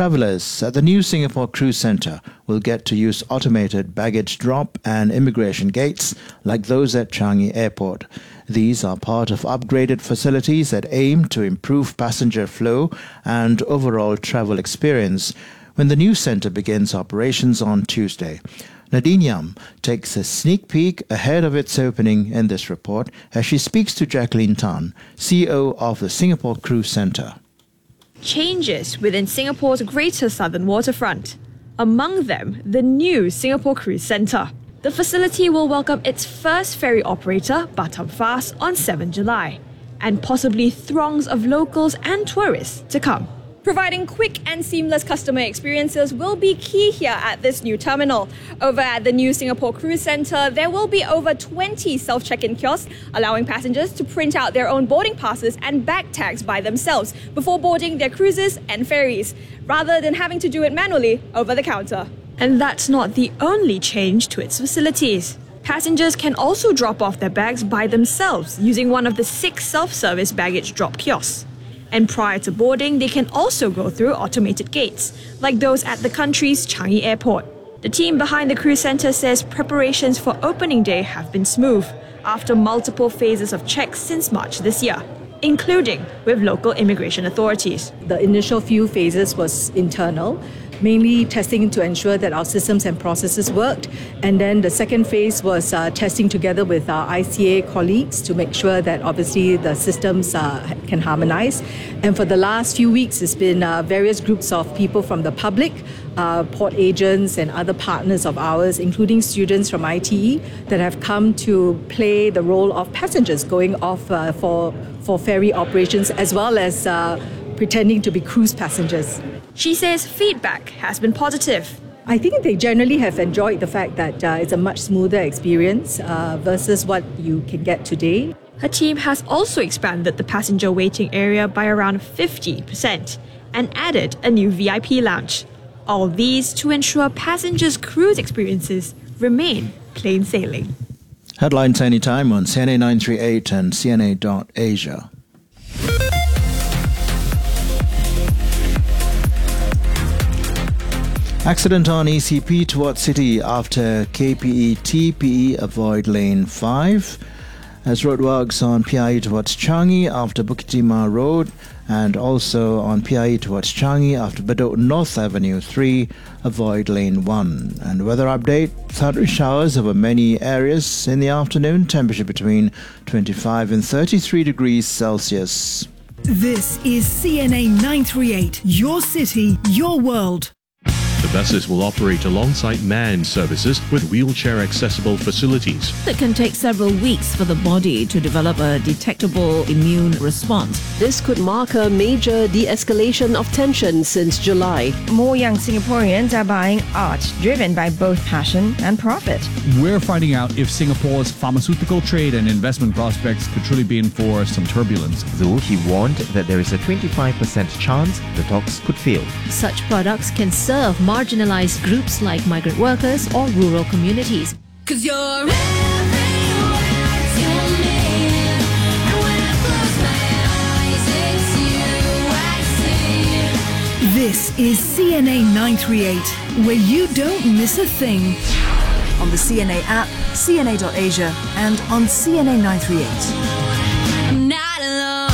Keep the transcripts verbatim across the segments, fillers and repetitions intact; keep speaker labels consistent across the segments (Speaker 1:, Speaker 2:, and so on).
Speaker 1: Travellers at the new Singapore Cruise Centre will get to use automated baggage drop and immigration gates like those at Changi Airport. These are part of upgraded facilities that aim to improve passenger flow and overall travel experience when the new centre begins operations on Tuesday. Nadine Yam takes a sneak peek ahead of its opening in this report as she speaks to Jacqueline Tan, C E O of the Singapore Cruise Centre.
Speaker 2: Changes within Singapore's Greater Southern Waterfront. Among them, the new Singapore Cruise Centre. The facility will welcome its first ferry operator, Batam Fast, on the seventh of July, and possibly throngs of locals and tourists to come.
Speaker 3: Providing quick and seamless customer experiences will be key here at this new terminal. Over at the new Singapore Cruise Centre, there will be over twenty self-check-in kiosks, allowing passengers to print out their own boarding passes and bag tags by themselves before boarding their cruises and ferries, rather than having to do it manually over the counter.
Speaker 2: And that's not the only change to its facilities. Passengers can also drop off their bags by themselves using one of the six self-service baggage drop kiosks. And prior to boarding, they can also go through automated gates, like those at the country's Changi Airport. The team behind the cruise centre says preparations for opening day have been smooth after multiple phases of checks since March this year, including with local immigration authorities.
Speaker 4: The initial few phases was internal, mainly testing to ensure that our systems and processes worked. And then the second phase was uh, testing together with our I C A colleagues to make sure that obviously the systems uh, can harmonize. And for the last few weeks, it's been uh, various groups of people from the public, uh, port agents and other partners of ours, including students from I T E, that have come to play the role of passengers going off uh, for, for ferry operations, as well as uh, pretending to be cruise passengers.
Speaker 2: She says feedback has been positive.
Speaker 4: I think they generally have enjoyed the fact that uh, it's a much smoother experience uh, versus what you can get today.
Speaker 2: Her team has also expanded the passenger waiting area by around fifty percent and added a new V I P lounge. All these to ensure passengers' cruise experiences remain plain sailing.
Speaker 1: Headlines anytime on C N A nine three eight and C N A dot Asia. Accident on E C P towards City after K P E T P E avoid lane five. As roadworks on P I E towards Changi after Bukit Timah Road, and also on P I E towards Changi after Bedok North Avenue three avoid lane one. And weather update, thundery showers over many areas in the afternoon, temperature between twenty-five and thirty-three degrees Celsius.
Speaker 5: This is C N A nine three eight, your city, your world.
Speaker 6: The buses will operate alongside manned services with wheelchair-accessible facilities.
Speaker 7: It can take several weeks for the body to develop a detectable immune response.
Speaker 8: This could mark a major de-escalation of tension since July.
Speaker 9: More young Singaporeans are buying art driven by both passion and profit.
Speaker 10: We're finding out if Singapore's pharmaceutical trade and investment prospects could truly be in for some turbulence.
Speaker 11: Though he warned that there is a twenty-five percent chance the talks could fail.
Speaker 12: Such products can serve marginalized groups like migrant workers or rural communities.
Speaker 13: Cause you're everywhere to me, and when I close my eyes, it's you I see.
Speaker 5: This is C N A nine three eight, where you don't miss a thing.
Speaker 14: On the C N A app, C N A dot Asia, and on C N A nine three eight.
Speaker 13: I'm not alone.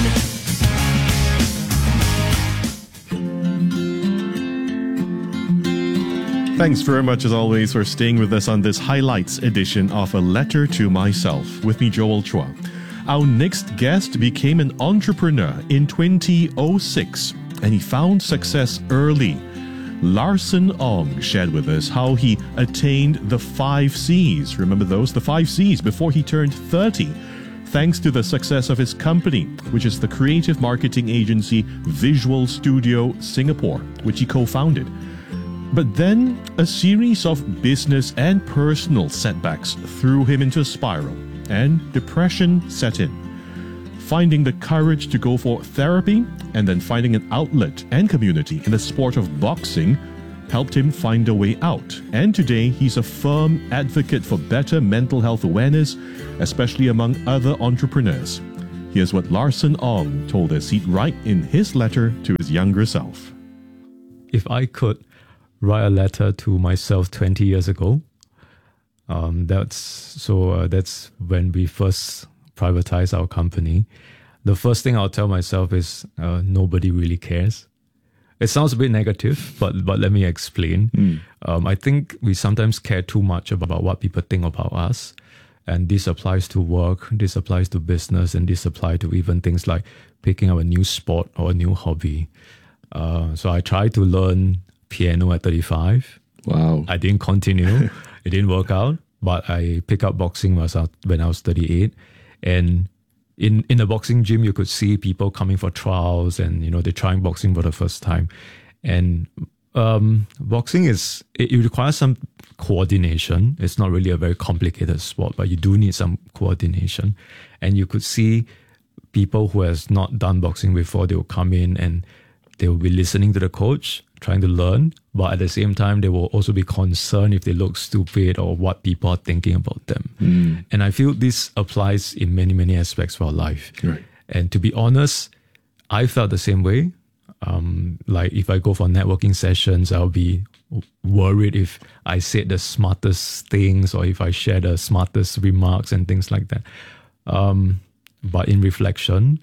Speaker 6: Thanks very much, as always, for staying with us on this highlights edition of A Letter to Myself. With me, Joel Chua. Our next guest became an entrepreneur in twenty oh six, and he found success early. Larson Ong shared with us how he attained the five C's. Remember those? The five C's before he turned thirty. Thanks to the success of his company, which is the creative marketing agency Visual Studio Singapore, which he co-founded. But then, a series of business and personal setbacks threw him into a spiral, and depression set in. Finding the courage to go for therapy, and then finding an outlet and community in the sport of boxing helped him find a way out. And today, he's a firm advocate for better mental health awareness, especially among other entrepreneurs. Here's what Larson Ong told us he'd write in his letter to his younger self.
Speaker 15: if I could write a letter to myself twenty years ago, um, that's so uh, that's when we first privatized our company. The first thing I'll tell myself is uh, nobody really cares. It sounds a bit negative, but but let me explain.
Speaker 6: Mm.
Speaker 15: Um, I think we sometimes care too much about what people think about us. And this applies to work, this applies to business, and this applies to even things like picking up a new sport or a new hobby. Uh, so I tried to learn piano at thirty-five.
Speaker 6: Wow.
Speaker 15: I didn't continue. It didn't work out. But I picked up boxing when I was, when I was thirty-eight. And in, in the boxing gym, you could see people coming for trials and, you know, they're trying boxing for the first time. And um, boxing is, it, it requires some coordination. It's not really a very complicated sport, but you do need some coordination. And you could see people who has not done boxing before, they will come in and they will be listening to the coach, trying to learn, but at the same time, they will also be concerned if they look stupid or what people are thinking about them.
Speaker 6: Mm.
Speaker 15: And I feel this applies in many, many aspects of our life.
Speaker 6: Right.
Speaker 15: And to be honest, I felt the same way. Um, like if I go for networking sessions, I'll be worried if I said the smartest things or if I share the smartest remarks and things like that. Um, but in reflection,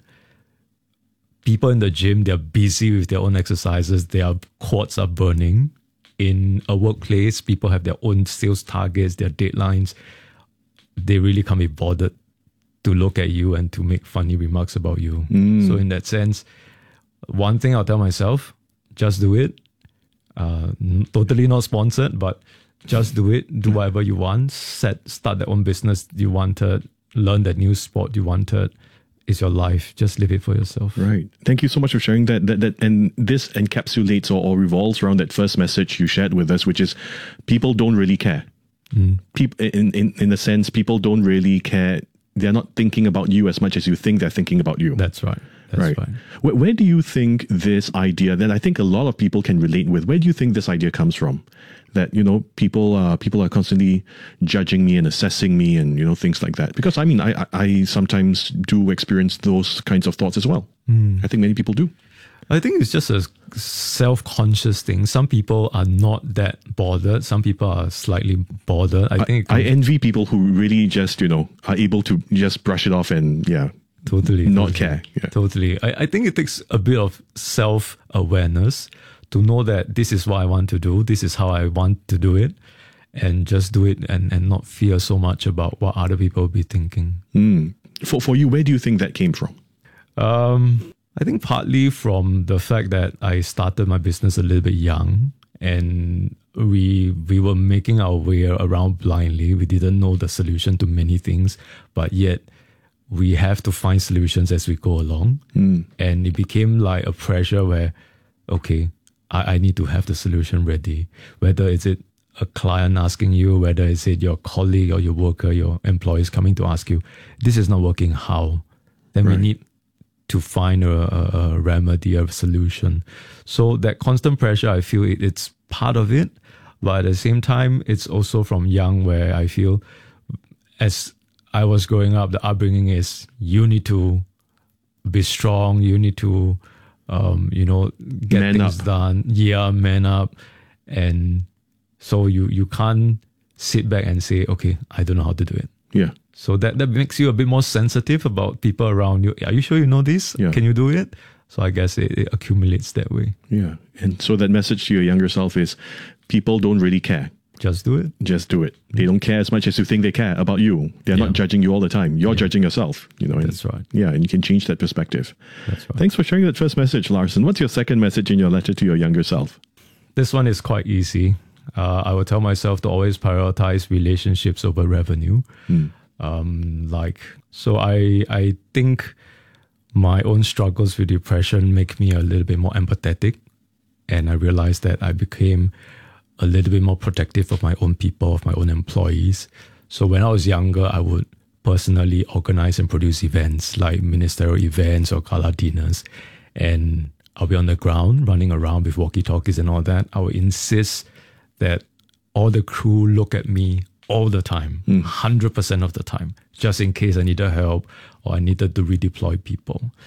Speaker 15: people in the gym, they're busy with their own exercises. Their quads are burning. In a workplace, people have their own sales targets, their deadlines. They really can't be bothered to look at you and to make funny remarks about you.
Speaker 6: Mm.
Speaker 15: So in that sense, one thing I'll tell myself, just do it. Uh, n- totally not sponsored, but just do it. Do whatever you want. Set, start that own business you wanted. Learn that new sport you wanted. It's your life. Just live it for yourself.
Speaker 6: Right. Thank you so much for sharing that. That, that and this encapsulates or, or revolves around that first message you shared with us, which is people don't really care.
Speaker 15: Mm.
Speaker 6: People, in, in, in a sense, people don't really care. They're not thinking about you as much as you think they're thinking about you.
Speaker 15: That's right. That's
Speaker 6: right.
Speaker 15: right.
Speaker 6: Where, where do you think this idea that I think a lot of people can relate with, where do you think this idea comes from? That, you know, people uh, people are constantly judging me and assessing me and, you know, things like that. Because, I mean, I, I, I sometimes do experience those kinds of thoughts as well.
Speaker 15: Mm.
Speaker 6: I think many people do.
Speaker 15: I think it's just a self-conscious thing. Some people are not that bothered. Some people are slightly bothered. I,
Speaker 6: I
Speaker 15: think it
Speaker 6: I
Speaker 15: comes-
Speaker 6: envy people who really just, you know, are able to just brush it off and, yeah,
Speaker 15: Totally.
Speaker 6: not
Speaker 15: totally,
Speaker 6: care. Yeah.
Speaker 15: Totally. I, I think it takes a bit of self-awareness to know that this is what I want to do. This is how I want to do it. And just do it and, and not fear so much about what other people will be thinking.
Speaker 6: Mm. For, for you, where do you think that came from?
Speaker 15: Um, I think partly from the fact that I started my business a little bit young and we we were making our way around blindly. We didn't know the solution to many things, but yet we have to find solutions as we go along.
Speaker 6: Mm.
Speaker 15: And it became like a pressure where, okay, I, I need to have the solution ready. Whether it's it a client asking you, whether it's it your colleague or your worker, your employees coming to ask you, this is not working, how? Then
Speaker 6: Right.
Speaker 15: we need to find a, a, a remedy, a solution. So that constant pressure, I feel it, it's part of it. But at the same time, it's also from young where I feel as I was growing up, the upbringing is you need to be strong. You need to, um, you know, get
Speaker 6: Man
Speaker 15: things
Speaker 6: up.
Speaker 15: done. Yeah, man up. And so you, you can't sit back and say, okay, I don't know how to do it.
Speaker 6: Yeah.
Speaker 15: So that, that makes you a bit more sensitive about people around you. Are you sure you know this?
Speaker 6: Yeah.
Speaker 15: Can you do it? So I guess it, it accumulates that way.
Speaker 6: Yeah. And so that message to your younger self is people don't really care.
Speaker 15: Just do it.
Speaker 6: Just do it. They don't care as much as you think they care about you. They're
Speaker 15: Yeah.
Speaker 6: not judging you all the time. You're
Speaker 15: Yeah.
Speaker 6: judging yourself. You know. and-
Speaker 15: That's right.
Speaker 6: Yeah, and you can change that perspective.
Speaker 15: That's right.
Speaker 6: Thanks for sharing that first message, Larson. What's your second message in your letter to your younger self?
Speaker 15: This one is quite easy. Uh, I will tell myself to always prioritize relationships over revenue.
Speaker 6: Hmm.
Speaker 15: Um, like, so I, I think my own struggles with depression make me a little bit more empathetic. And I realized that I became a little bit more protective of my own people, of my own employees. So when I was younger, I would personally organize and produce events like ministerial events or gala dinners. And I'll be on the ground running around with walkie-talkies and all that. I would insist that all the crew look at me all the time, one hundred percent of the time, just in case I needed help or I needed to redeploy people.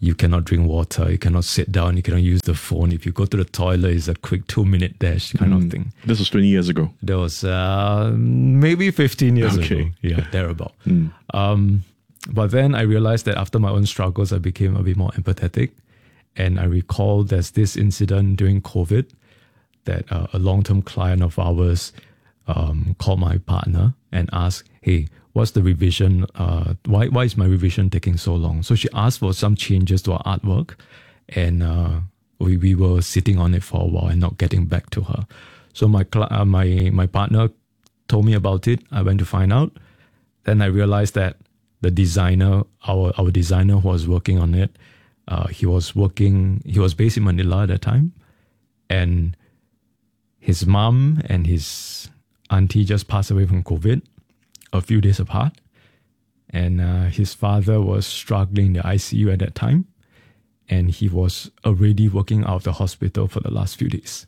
Speaker 15: you cannot drink water, you cannot sit down, you cannot use the phone. If you go to the toilet, it's a quick two-minute dash kind
Speaker 6: Mm.
Speaker 15: of thing.
Speaker 6: This was twenty years ago.
Speaker 15: That was uh, maybe fifteen years
Speaker 6: Okay.
Speaker 15: ago. Yeah, thereabout.
Speaker 6: Mm.
Speaker 15: Um, but then I realized that after my own struggles, I became a bit more empathetic. And I recall there's this incident during COVID that uh, a long-term client of ours um, called my partner and asked, hey, what's the revision? Uh, why, why is my revision taking so long? So she asked for some changes to our artwork, and uh, we, we were sitting on it for a while and not getting back to her. So my, cl- uh, my, my partner told me about it. I went to find out. Then I realized that the designer, our, our designer who was working on it, uh, he was working, he was based in Manila at that time. And his mom and his auntie just passed away from COVID a few days apart. And uh, his father was struggling in the I C U at that time. And he was already working out of the hospital for the last few days.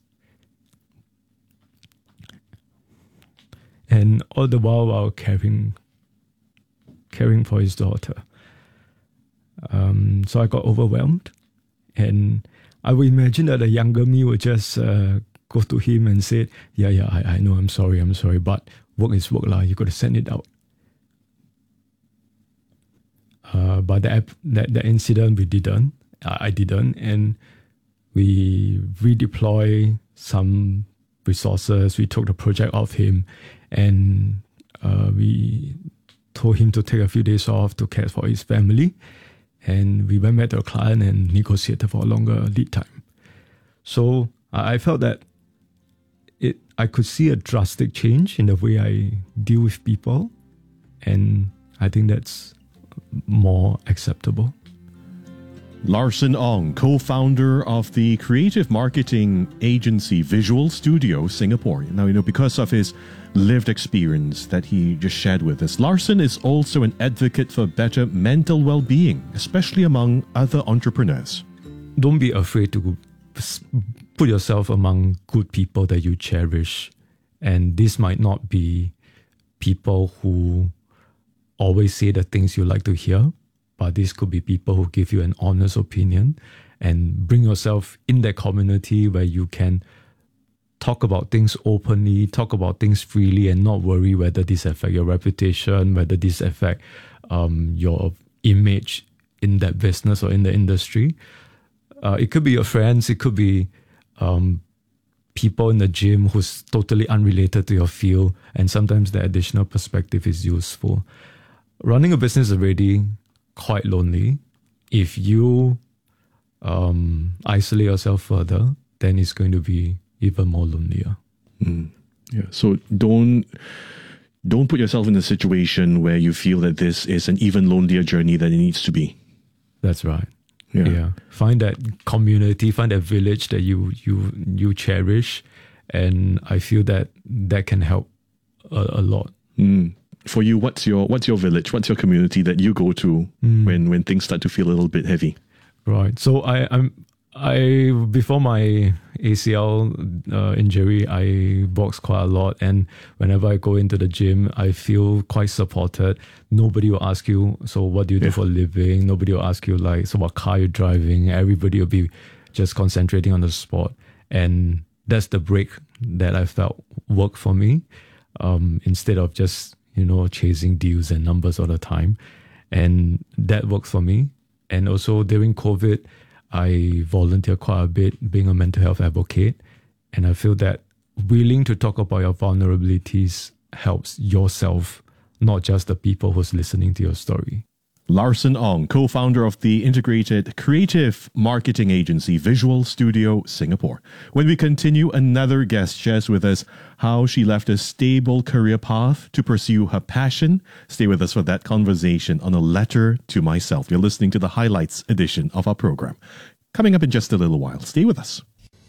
Speaker 15: And all the while, while caring, caring for his daughter. Um, so I got overwhelmed. And I would imagine that a younger me would just uh, go to him and say, yeah, yeah, I, I know, I'm sorry, I'm sorry, but work is work, lah. You got to send it out. Uh, but that, that that incident we didn't, I didn't, and we redeploy some resources. We took the project off him, and uh, we told him to take a few days off to care for his family. And we went back to the client and negotiated for a longer lead time. So I felt that it I could see a drastic change in the way I deal with people, and I think that's more acceptable.
Speaker 6: Larson Ong, co-founder of the creative marketing agency Visual Studio Singapore. Now, you know, because of his lived experience that he just shared with us, Larson is also an advocate for better mental well-being, especially among other entrepreneurs.
Speaker 15: Don't be afraid to put yourself among good people that you cherish. And this might not be people who always say the things you like to hear, but this could be people who give you an honest opinion, and bring yourself in that community where you can talk about things openly, talk about things freely, and not worry whether this affect your reputation, whether this affect um, your image in that business or in the industry. Uh, it could be your friends, it could be um, people in the gym who's totally unrelated to your field, and sometimes the additional perspective is useful. Running a business is already quite lonely. If you um, isolate yourself further, then it's going to be even more lonelier.
Speaker 6: Mm. Yeah. So don't don't put yourself in a situation where you feel that this is an even lonelier journey than it needs to be.
Speaker 15: That's right.
Speaker 6: Yeah.
Speaker 15: yeah. Find that community, find that village that you you you cherish, and I feel that that can help a, a lot.
Speaker 6: Mm. For you, what's your what's your village? What's your community that you go to
Speaker 15: Mm.
Speaker 6: when when things start to feel a little bit heavy?
Speaker 15: Right. So I I'm I before my A C L uh, injury, I box quite a lot, and whenever I go into the gym, I feel quite supported. Nobody will ask you, so what do you do
Speaker 6: Yeah.
Speaker 15: for a living? Nobody will ask you like, so what car you're driving. Everybody will be just concentrating on the sport, and that's the break that I felt worked for me. Um, instead of just you know chasing deals and numbers all the time, and that worked for me. And also during COVID, I volunteer quite a bit being a mental health advocate. And I feel that willing to talk about your vulnerabilities helps yourself, not just the people who's listening to your story.
Speaker 6: Larson Ong, co-founder of the integrated creative marketing agency Visual Studio Singapore. When we continue, another guest shares with us how she left a stable career path to pursue her passion. Stay with us for that conversation on A Letter to Myself. You're listening to the highlights edition of our program. Coming up in just a little while. Stay with us.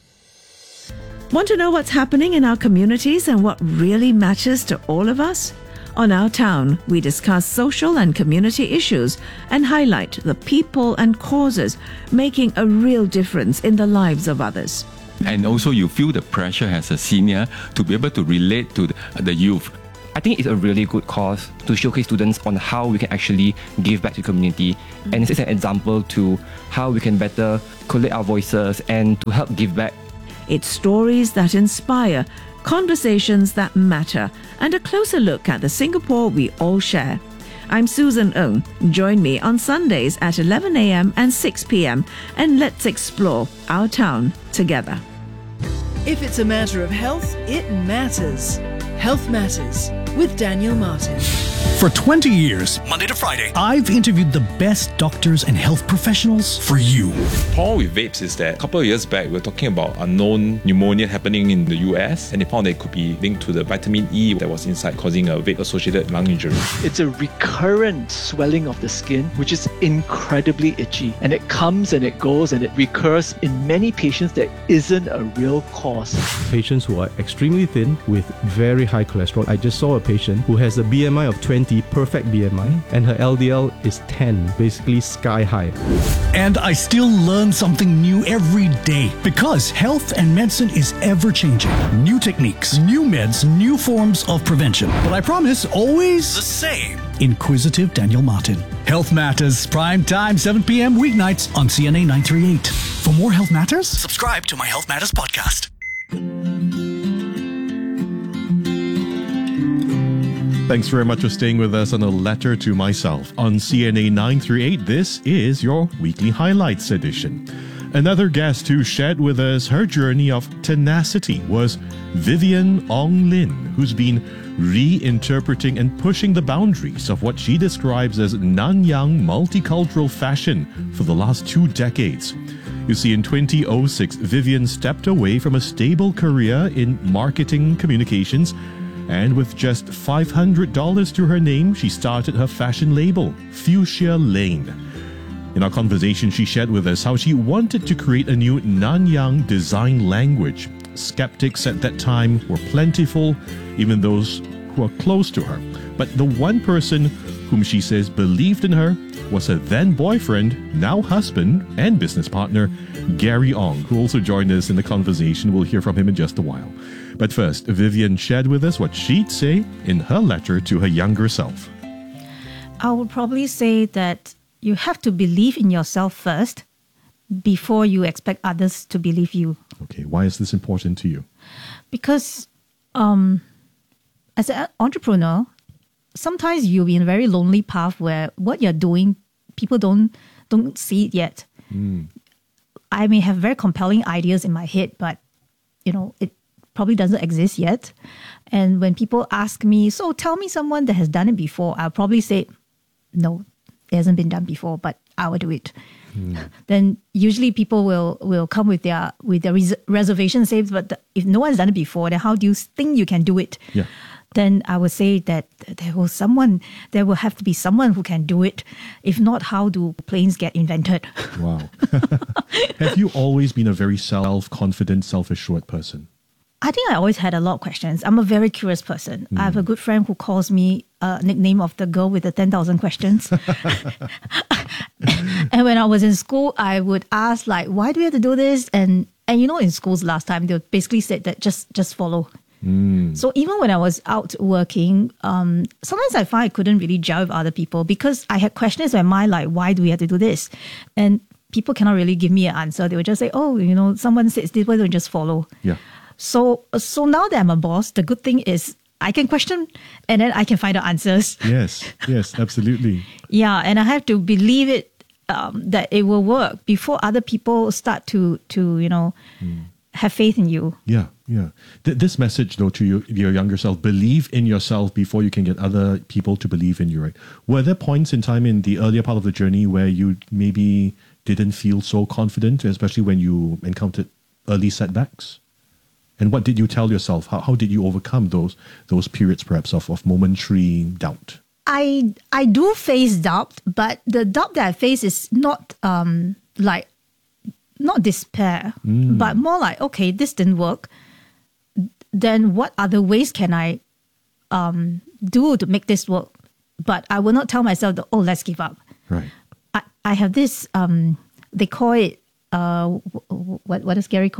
Speaker 16: Want to know what's happening in our communities and what really matters to all of us? On Our Town, we discuss social and community issues and highlight the people and causes making a real difference in the lives of others.
Speaker 17: And also you feel the pressure as a senior to be able to relate to the, the youth. I think it's a really good cause to showcase students on how we can actually give back to the community. Mm-hmm. And it's an example to how we can better collect our voices and to help give back.
Speaker 16: It's stories that inspire, conversations that matter, and a closer look at the Singapore we all share. I'm Susan Ng. Join me on Sundays at eleven a.m. and six p.m. and let's explore our town together.
Speaker 14: If it's a matter of health, it matters. Health Matters with Daniel Martin.
Speaker 18: For twenty years, Monday to Friday, I've interviewed the best doctors and health professionals for you.
Speaker 19: The problem with vapes is that a couple of years back, we were talking about unknown pneumonia happening in the U S, and they found that it could be linked to the vitamin E that was inside, causing a vape-associated lung injury.
Speaker 20: It's a recurrent swelling of the skin, which is incredibly itchy, and it comes and it goes and it recurs in many patients that isn't a real cause.
Speaker 21: Patients who are extremely thin with very high cholesterol. I just saw a patient who has a B M I of twenty, perfect B M I, and her L D L is ten, basically sky high.
Speaker 18: And I still learn something new every day because health and medicine is ever changing. New techniques, new meds, new forms of prevention. But I promise, always the same. Inquisitive Daniel Martin. Health Matters, prime time, seven p.m. weeknights on C N A nine thirty-eight. For more Health Matters, subscribe to my Health Matters podcast.
Speaker 6: Thanks very much for staying with us on A Letter to Myself. On C N A nine thirty-eight, this is your weekly highlights edition. Another guest who shared with us her journey of tenacity was Vivian Ong Lin, who's been reinterpreting and pushing the boundaries of what she describes as Nanyang multicultural fashion for the last two decades. You see, in twenty oh six, Vivian stepped away from a stable career in marketing communications, and with just five hundred dollars to her name, she started her fashion label, Fuchsia Lane. In our conversation, she shared with us how she wanted to create a new Nanyang design language. Skeptics at that time were plentiful, even those who are close to her. But the one person whom she says believed in her was her then boyfriend, now husband and business partner, Gary Ong, who also joined us in the conversation. We'll hear from him in just a while. But first, Vivian shared with us what she'd say in her letter to her younger self.
Speaker 22: I would probably say that you have to believe in yourself first before you expect others to believe you.
Speaker 6: Okay, why is this important to you?
Speaker 22: Because um, as an entrepreneur, sometimes you'll be in a very lonely path where what you're doing, people don't don't see it yet. Mm. I may have very compelling ideas in my head, but you know, it probably doesn't exist yet. And when people ask me, so tell me someone that has done it before, I'll probably say, no, it hasn't been done before, but I will do it. Mm. Then usually people will will come with their with their res- reservation, say, but the, if no one's done it before, then how do you think you can do it?
Speaker 6: Yeah.
Speaker 22: Then I would say that there will someone, there will have to be someone who can do it. If not, how do planes get invented?
Speaker 6: Wow. Have you always been a very self-confident, self-assured person?
Speaker 22: I think I always had a lot of questions. I'm a very curious person. Mm. I have a good friend who calls me a nickname of the girl with the ten thousand questions. And when I was in school, I would ask like, why do we have to do this? And and you know, in schools last time, they basically said that just, just follow. Mm. So even when I was out working, um, sometimes I find I couldn't really gel with other people because I had questions in my mind like, why do we have to do this? And people cannot really give me an answer. They would just say, oh, you know, someone says this, why don't you just follow?
Speaker 6: Yeah.
Speaker 22: So, so now that I'm a boss, the good thing is I can question and then I can find the answers.
Speaker 6: Yes, yes, absolutely.
Speaker 22: Yeah, and I have to believe it, um, that it will work before other people start to, to you know, mm. have faith in you.
Speaker 6: Yeah, yeah. Th- this message, though, to you, your younger self, believe in yourself before you can get other people to believe in you, right? Were there points in time in the earlier part of the journey where you maybe didn't feel so confident, especially when you encountered early setbacks? And what did you tell yourself? How, how did you overcome those those periods, perhaps, of, of momentary doubt?
Speaker 22: I I do face doubt, but the doubt that I face is not um like not despair, mm. but more like, okay, this didn't work. Then what other ways can I um do to make this work? But I will not tell myself that, oh, let's give up.
Speaker 6: Right.
Speaker 22: I, I have this um they call it uh what what does Gary call it?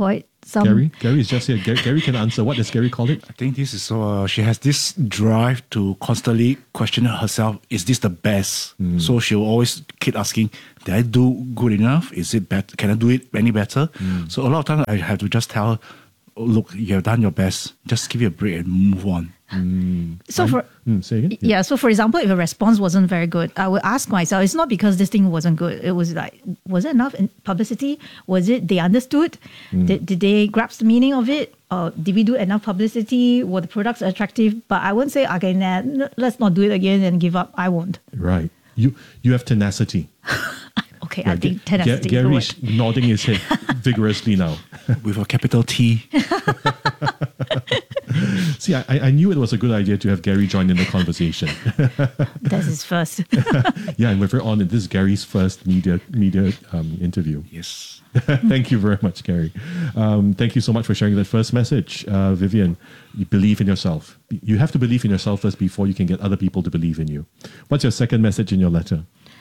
Speaker 22: some
Speaker 6: Gary? Gary is just here. Gary, Gary can answer. What does Gary call it?
Speaker 3: I think this is uh, she has this drive to constantly question herself. Is this the best?
Speaker 6: Mm.
Speaker 3: So she'll always keep asking, did I do good enough? Is it better? Can I do it any better?
Speaker 6: Mm.
Speaker 3: So a lot of times I have to just tell her, oh, look, you have done your best. Just give it a break and move on.
Speaker 6: Mm.
Speaker 22: So for
Speaker 6: Mm, say again?
Speaker 22: yeah. so for example, if a response wasn't very good, I would ask myself, it's not because this thing wasn't good. It was like, was it enough in publicity? Was it they understood?
Speaker 6: Mm.
Speaker 22: Did, did they grasp the meaning of it? Or did we do enough publicity? Were the products attractive? But I won't say, okay, nah, n- let's not do it again and give up. I won't.
Speaker 6: Right. You you have tenacity.
Speaker 22: Okay,
Speaker 6: Yeah,
Speaker 22: I think
Speaker 6: Ga-
Speaker 22: tenacity
Speaker 6: Ga-
Speaker 22: is the
Speaker 6: Gary's
Speaker 22: word.
Speaker 6: nodding his head vigorously now.
Speaker 3: With a capital T.
Speaker 6: See, I, I knew it was a good idea to have Gary join in the conversation.
Speaker 22: That's his first.
Speaker 6: Yeah, and we're very honored. This is Gary's first media media um, interview.
Speaker 3: Yes.
Speaker 6: Thank you very much, Gary. Um, thank you so much for sharing that first message. Uh, Vivian, you believe in yourself. You have to believe in yourself first before you can get other people to believe in you. What's your second message in your letter?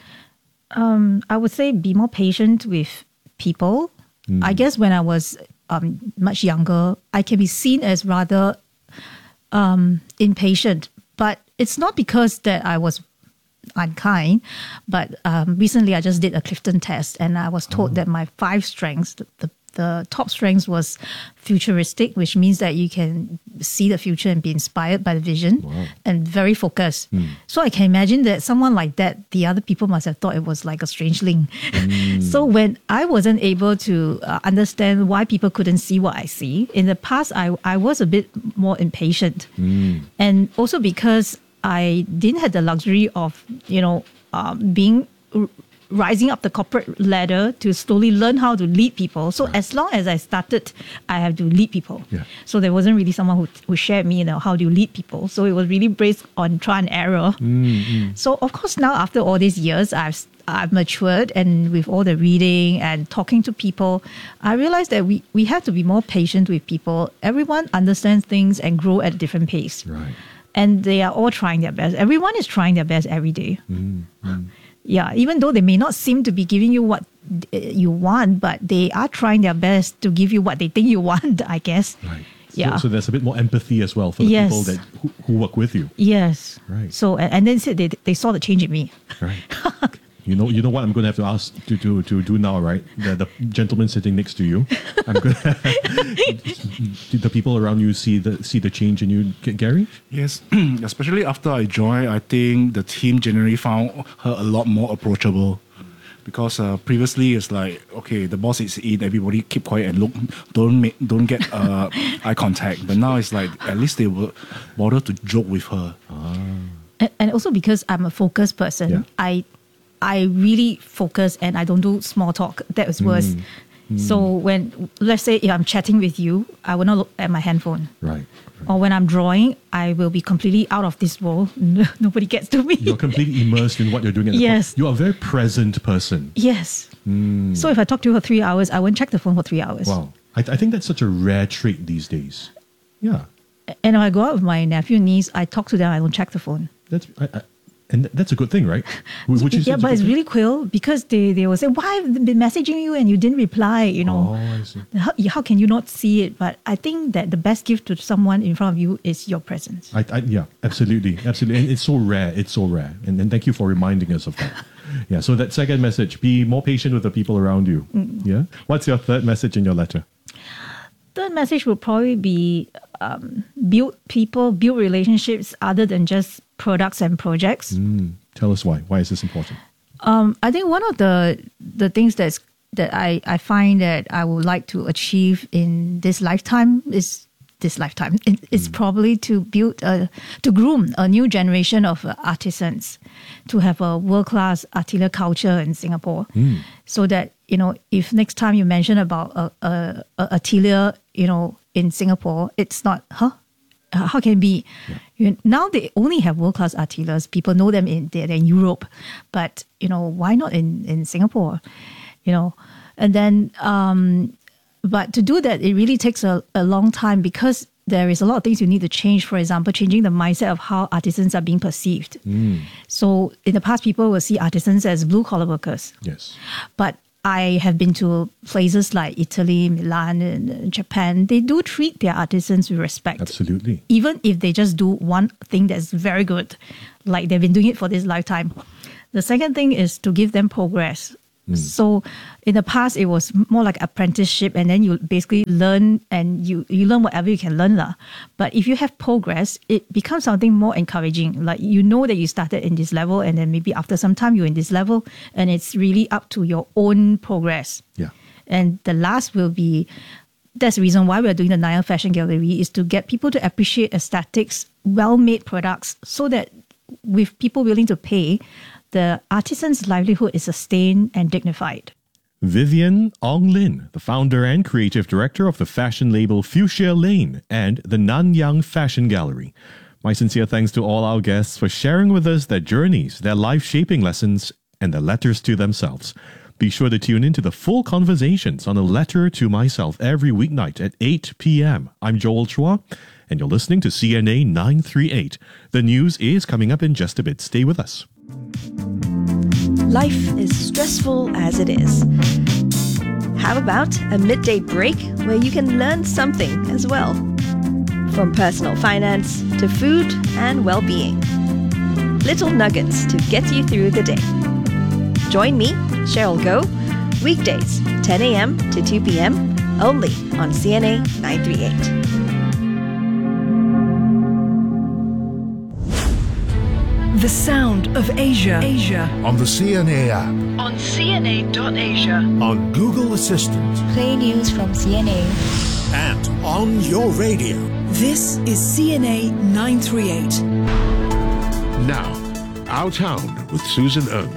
Speaker 22: Um, I would say be more patient with people.
Speaker 6: Mm.
Speaker 22: I guess when I was um, much younger, I can be seen as rather um, impatient. But it's not because that I was unkind, but um, recently I just did a Clifton test and I was told that my five strengths, the, the, the top strengths was futuristic, which means that you can see the future and be inspired by the vision.
Speaker 6: Wow.
Speaker 22: And very focused.
Speaker 6: Mm.
Speaker 22: So I can imagine that someone like that, the other people must have thought it was like a strangeling.
Speaker 6: Mm.
Speaker 22: So when I wasn't able to uh, understand why people couldn't see what I see, in the past I, I was a bit more impatient.
Speaker 6: Mm.
Speaker 22: And also because I didn't have the luxury of, you know, um, being r- rising up the corporate ladder to slowly learn how to lead people. So as long as I started, I have to lead people.
Speaker 6: Yeah.
Speaker 22: So there wasn't really someone who, who shared me, you know, how do you lead people. So it was really based on trial and error.
Speaker 6: Mm, mm.
Speaker 22: So of course now after all these years, I've I've matured, and with all the reading and talking to people, I realized that we, we have to be more patient with people. Everyone understands things and grow at a different pace.
Speaker 6: Right.
Speaker 22: And they are all trying their best. Everyone is trying their best every day.
Speaker 6: Mm, mm.
Speaker 22: Yeah, even though they may not seem to be giving you what uh, you want, but they are trying their best to give you what they think you want, I guess.
Speaker 6: Right.
Speaker 22: Yeah.
Speaker 6: So, so there's a bit more empathy as well for the
Speaker 22: Yes.
Speaker 6: people that who, who work with you.
Speaker 22: Yes.
Speaker 6: Right.
Speaker 22: So, and, and then said they, they saw the change in me.
Speaker 6: Right. You know, you know what I'm going to have to ask to to, to do now, right? The, the gentleman sitting next to you. I'm going. Did the people around you see the see the change in you, G- Gary?
Speaker 3: Yes, especially after I joined, I think the team generally found her a lot more approachable. Because uh, previously it's like, okay, the boss is in, everybody keep quiet and look, don't make, don't get uh, eye contact. But now it's like at least they will bother to joke with her.
Speaker 22: And, and also because I'm a focused person,
Speaker 3: Yeah.
Speaker 22: I I really focus and I don't do small talk. That was worse.
Speaker 6: Mm. Mm.
Speaker 22: So when, let's say if I'm chatting with you, I will not look at my handphone.
Speaker 6: Right.
Speaker 22: Or when I'm drawing, I will be completely out of this world. Nobody gets to me.
Speaker 6: You're completely immersed in what you're doing. At the
Speaker 22: Yes.
Speaker 6: You are a very present person.
Speaker 22: Yes.
Speaker 6: Mm.
Speaker 22: So if I talk to you for three hours, I won't check the phone for three hours.
Speaker 6: Wow. I, I think that's such a rare trait these days. Yeah.
Speaker 22: And if I go out with my nephew and niece, I talk to them, I don't check the phone.
Speaker 6: That's I, I, and that's a good thing, right? Would would you say
Speaker 22: Yeah,
Speaker 6: it's a
Speaker 22: but
Speaker 6: good
Speaker 22: it's
Speaker 6: thing?
Speaker 22: really cool because they, they will say, why have I been messaging you and you didn't reply, you know.
Speaker 6: Oh, I see.
Speaker 22: How, how can you not see it? But I think that the best gift to someone in front of you is your presence.
Speaker 6: I, I, yeah, absolutely, absolutely, and it's so rare. It's so rare, and, and thank you for reminding us of that. Yeah. So that second message: be more patient with the people around you.
Speaker 22: Mm.
Speaker 6: Yeah. What's your third message in your letter?
Speaker 22: Third message would probably be um, build people, build relationships other than just products and projects.
Speaker 6: Mm. Tell us why. Why is this important?
Speaker 22: Um, I think one of the the things that's that I, I find that I would like to achieve in this lifetime is this lifetime. It, it's probably to build a to groom a new generation of uh, artisans, to have a world class artisanal culture in Singapore,
Speaker 6: Mm.
Speaker 22: so that you know if next time you mention about a a, a atelier you know in Singapore, it's not huh. Uh, How can it be? You, now they only have world class artisans. People know them in they're in Europe, but you know why not in, in Singapore? You know, and then um, but to do that, it really takes a, a long time because there is a lot of things you need to change. For example, changing the mindset of how artisans are being perceived.
Speaker 6: Mm.
Speaker 22: So in the past, people will see artisans as blue collar workers,
Speaker 6: Yes.
Speaker 22: but I have been to places like Italy, Milan, and Japan. They do treat their artisans with respect.
Speaker 6: Absolutely.
Speaker 22: Even if they just do one thing that's very good, like they've been doing it for this lifetime. The second thing is to give them progress. Mm. So in the past, it was more like apprenticeship, and then you basically learn and you, you learn whatever you can learn. lah. But if you have progress, it becomes something more encouraging. Like you know that you started in this level, and then maybe after some time you're in this level, and it's really up to your own progress.
Speaker 6: Yeah.
Speaker 22: And the last will be, that's the reason why we're doing the Nayang Fashion Gallery, is to get people to appreciate aesthetics, well-made products, so that with people willing to pay, the artisan's livelihood is sustained and dignified.
Speaker 6: Vivian Ong Lin, the founder and creative director of the fashion label Fuchsia Lane and the Nanyang Fashion Gallery. My sincere thanks to all our guests for sharing with us their journeys, their life-shaping lessons, and their letters to themselves. Be sure to tune in to the full conversations on A Letter to Myself every weeknight at eight p.m. I'm Joel Chua, and you're listening to C N A nine thirty-eight. The news is coming up in just a bit. Stay with us.
Speaker 9: Life is stressful as it is. How about a midday break where you can learn something as well? From personal finance to food and well-being. Little nuggets to get you through the day. Join me, Cheryl Goh, weekdays, ten a.m. to two p.m. only on C N A nine thirty-eight.
Speaker 5: The sound of Asia. Asia.
Speaker 2: On the C N A app.
Speaker 5: On C N A dot asia.
Speaker 2: On Google Assistant.
Speaker 4: Play news from C N A.
Speaker 2: And on your radio.
Speaker 5: This is C N A nine thirty-eight.
Speaker 2: Now, Our Town with Susan Ng.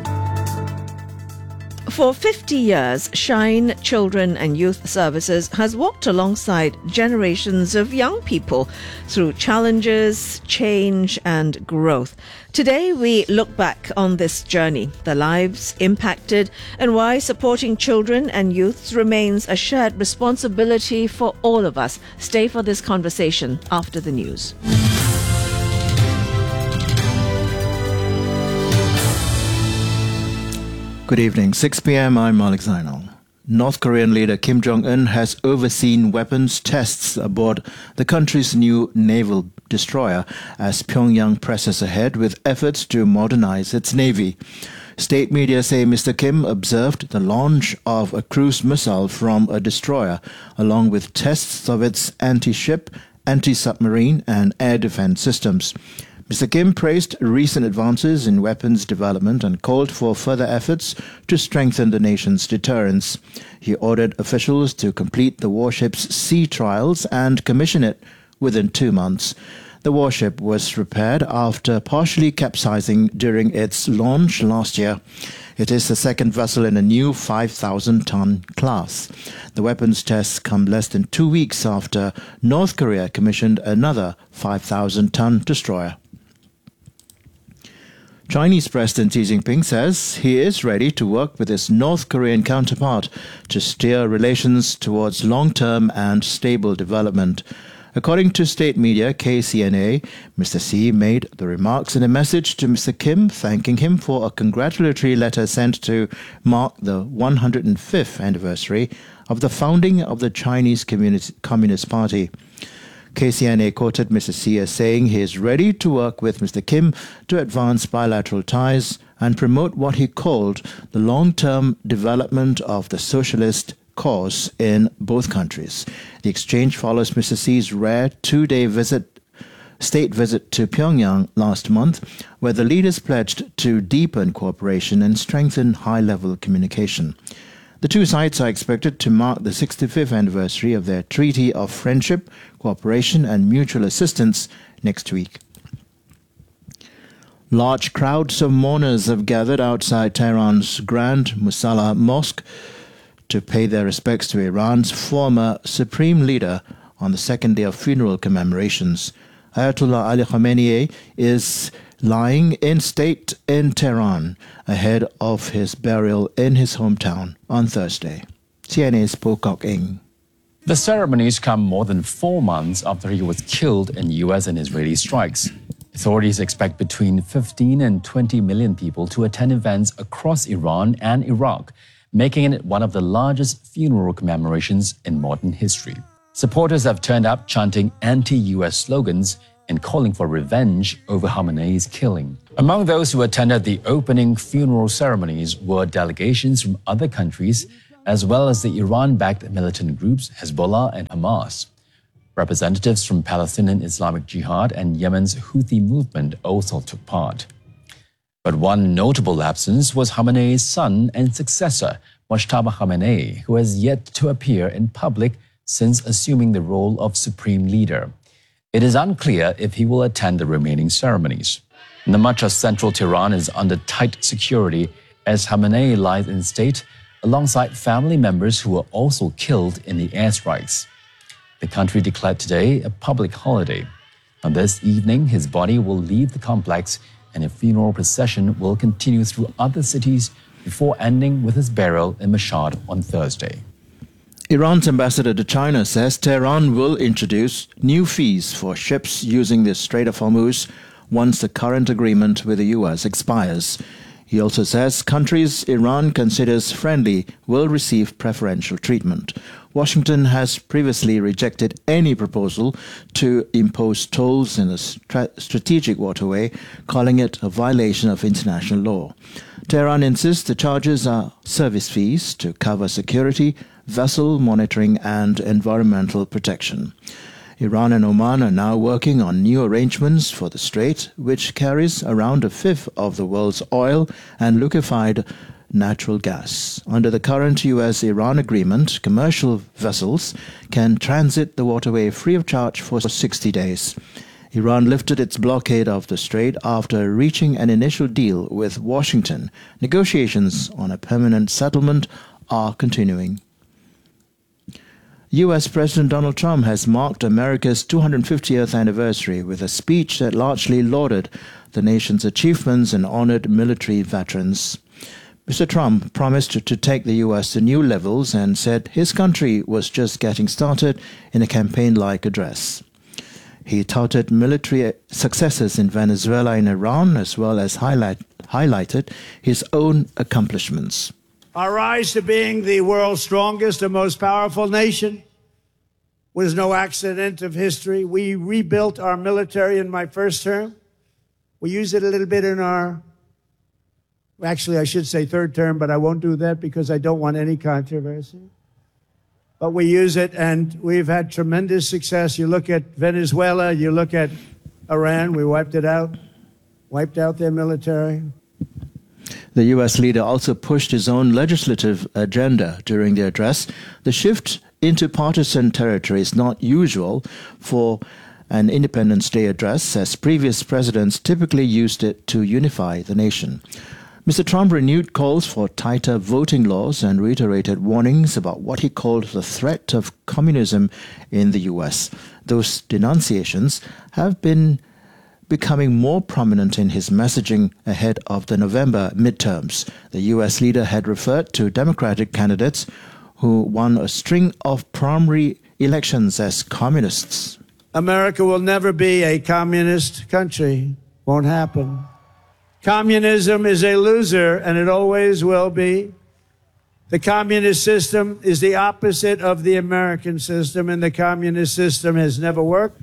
Speaker 16: For fifty years, Shine Children and Youth Services has walked alongside generations of young people through challenges, change and growth. Today, we look back on this journey, the lives impacted, and why supporting children and youths remains a shared responsibility for all of us. Stay for this conversation after the news.
Speaker 1: Good evening, six p.m. I'm Malik Zainal. North Korean leader Kim Jong-un has overseen weapons tests aboard the country's new naval destroyer as Pyongyang presses ahead with efforts to modernize its navy. State media say Mister Kim observed the launch of a cruise missile from a destroyer, along with tests of its anti-ship, anti-submarine and air defense systems. Mister Kim praised recent advances in weapons development and called for further efforts to strengthen the nation's deterrence. He ordered officials to complete the warship's sea trials and commission it within two months. The warship was repaired after partially capsizing during its launch last year. It is the second vessel in a new five thousand ton class. The weapons tests come less than two weeks after North Korea commissioned another five thousand ton destroyer. Chinese President Xi Jinping says he is ready to work with his North Korean counterpart to steer relations towards long-term and stable development. According to state media K C N A, Mister Xi made the remarks in a message to Mister Kim thanking him for a congratulatory letter sent to mark the one hundred fifth anniversary of the founding of the Chinese Communist Party. K C N A quoted Mister Xi as saying he is ready to work with Mister Kim to advance bilateral ties and promote what he called the long-term development of the socialist cause in both countries. The exchange follows Mister Xi's rare two-day visit, state visit to Pyongyang last month, where the leaders pledged to deepen cooperation and strengthen high-level communication. The two sides are expected to mark the sixty-fifth anniversary of their Treaty of Friendship, Cooperation and Mutual Assistance next week. Large crowds of mourners have gathered outside Tehran's Grand Musalla Mosque to pay their respects to Iran's former supreme leader on the second day of funeral commemorations. Ayatollah Ali Khamenei is lying in state in Tehran ahead of his burial in his hometown on Thursday. C N A's Po Kok Eng.
Speaker 23: The ceremonies come more than four months after he was killed in U S and Israeli strikes. Authorities expect between fifteen and twenty million people to attend events across Iran and Iraq. making it one of the largest funeral commemorations in modern history. Supporters have turned up chanting anti-U S slogans and calling for revenge over Khamenei's killing. Among those who attended the opening funeral ceremonies were delegations from other countries, as well as the Iran-backed militant groups Hezbollah and Hamas. Representatives from Palestinian Islamic Jihad and Yemen's Houthi movement also took part. But one notable absence was Khamenei's son and successor, Mojtaba Khamenei, who has yet to appear in public since assuming the role of supreme leader. It is unclear if he will attend the remaining ceremonies. The much of central Tehran is under tight security as Khamenei lies in state alongside family members who were also killed in the airstrikes. The country declared today a public holiday. On this evening, his body will leave the complex and a funeral procession will continue through other cities before ending with his burial in Mashhad on Thursday.
Speaker 1: Iran's ambassador to China says Tehran will introduce new fees for ships using the Strait of Hormuz once the current agreement with the U S expires. He also says countries Iran considers friendly will receive preferential treatment. Washington has previously rejected any proposal to impose tolls in a stra- strategic waterway, calling it a violation of international law. Tehran insists the charges are service fees to cover security, vessel monitoring and environmental protection. Iran and Oman are now working on new arrangements for the strait, which carries around a fifth of the world's oil and liquefied natural gas. Under the current U S-Iran agreement, commercial vessels can transit the waterway free of charge for sixty days. Iran lifted its blockade of the strait after reaching an initial deal with Washington. Negotiations on a permanent settlement are continuing. U S President Donald Trump has marked America's two hundred fiftieth anniversary with a speech that largely lauded the nation's achievements and honored military veterans. Mister Trump promised to take the U S to new levels and said his country was just getting started in a campaign-like address. He touted military successes in Venezuela and Iran, as well as highlight, highlighted his own accomplishments.
Speaker 4: Our rise to being the world's strongest and most powerful nation was no accident of history. We rebuilt our military in my first term. We used it a little bit in our, actually I should say third term, but I won't do that because I don't want any controversy. But we use it and we've had tremendous success. You look at Venezuela, you look at Iran, we wiped it out, wiped out their military.
Speaker 1: The U S leader also pushed his own legislative agenda during the address. The shift into partisan territory is not usual for an Independence Day address, as previous presidents typically used it to unify the nation. Mister Trump renewed calls for tighter voting laws and reiterated warnings about what he called the threat of communism in the U S. Those denunciations have been becoming more prominent in his messaging ahead of the November midterms. The U S leader had referred to Democratic candidates who won a string of primary elections as communists.
Speaker 4: America will never be a communist country. Won't happen. Communism is a loser, and it always will be. The communist system is the opposite of the American system, and the communist system has never worked.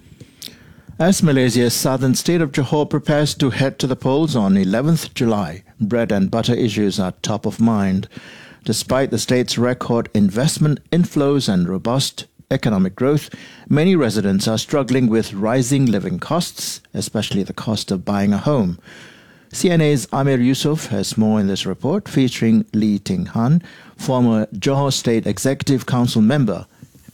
Speaker 1: As Malaysia's southern state of Johor prepares to head to the polls on eleventh of July, bread and butter issues are top of mind. Despite the state's record investment inflows and robust economic growth, many residents are struggling with rising living costs, especially the cost of buying a home. C N A's Amir Yusuf has more in this report, featuring Lee Ting Han, former Johor State Executive Council member.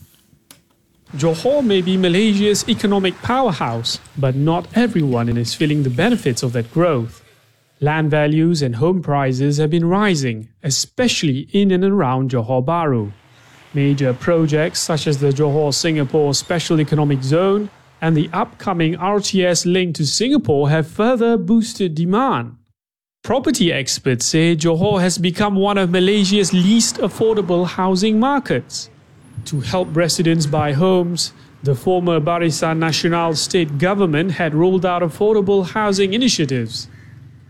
Speaker 7: Johor may be Malaysia's economic powerhouse, but not everyone is feeling the benefits of that growth. Land values and home prices have been rising, especially in and around Johor Bahru. Major projects such as the Johor-Singapore Special Economic Zone and the upcoming R T S link to Singapore have further boosted demand. Property experts say Johor has become one of Malaysia's least affordable housing markets. To help residents buy homes, the former Barisan Nasional state government had rolled out affordable housing initiatives.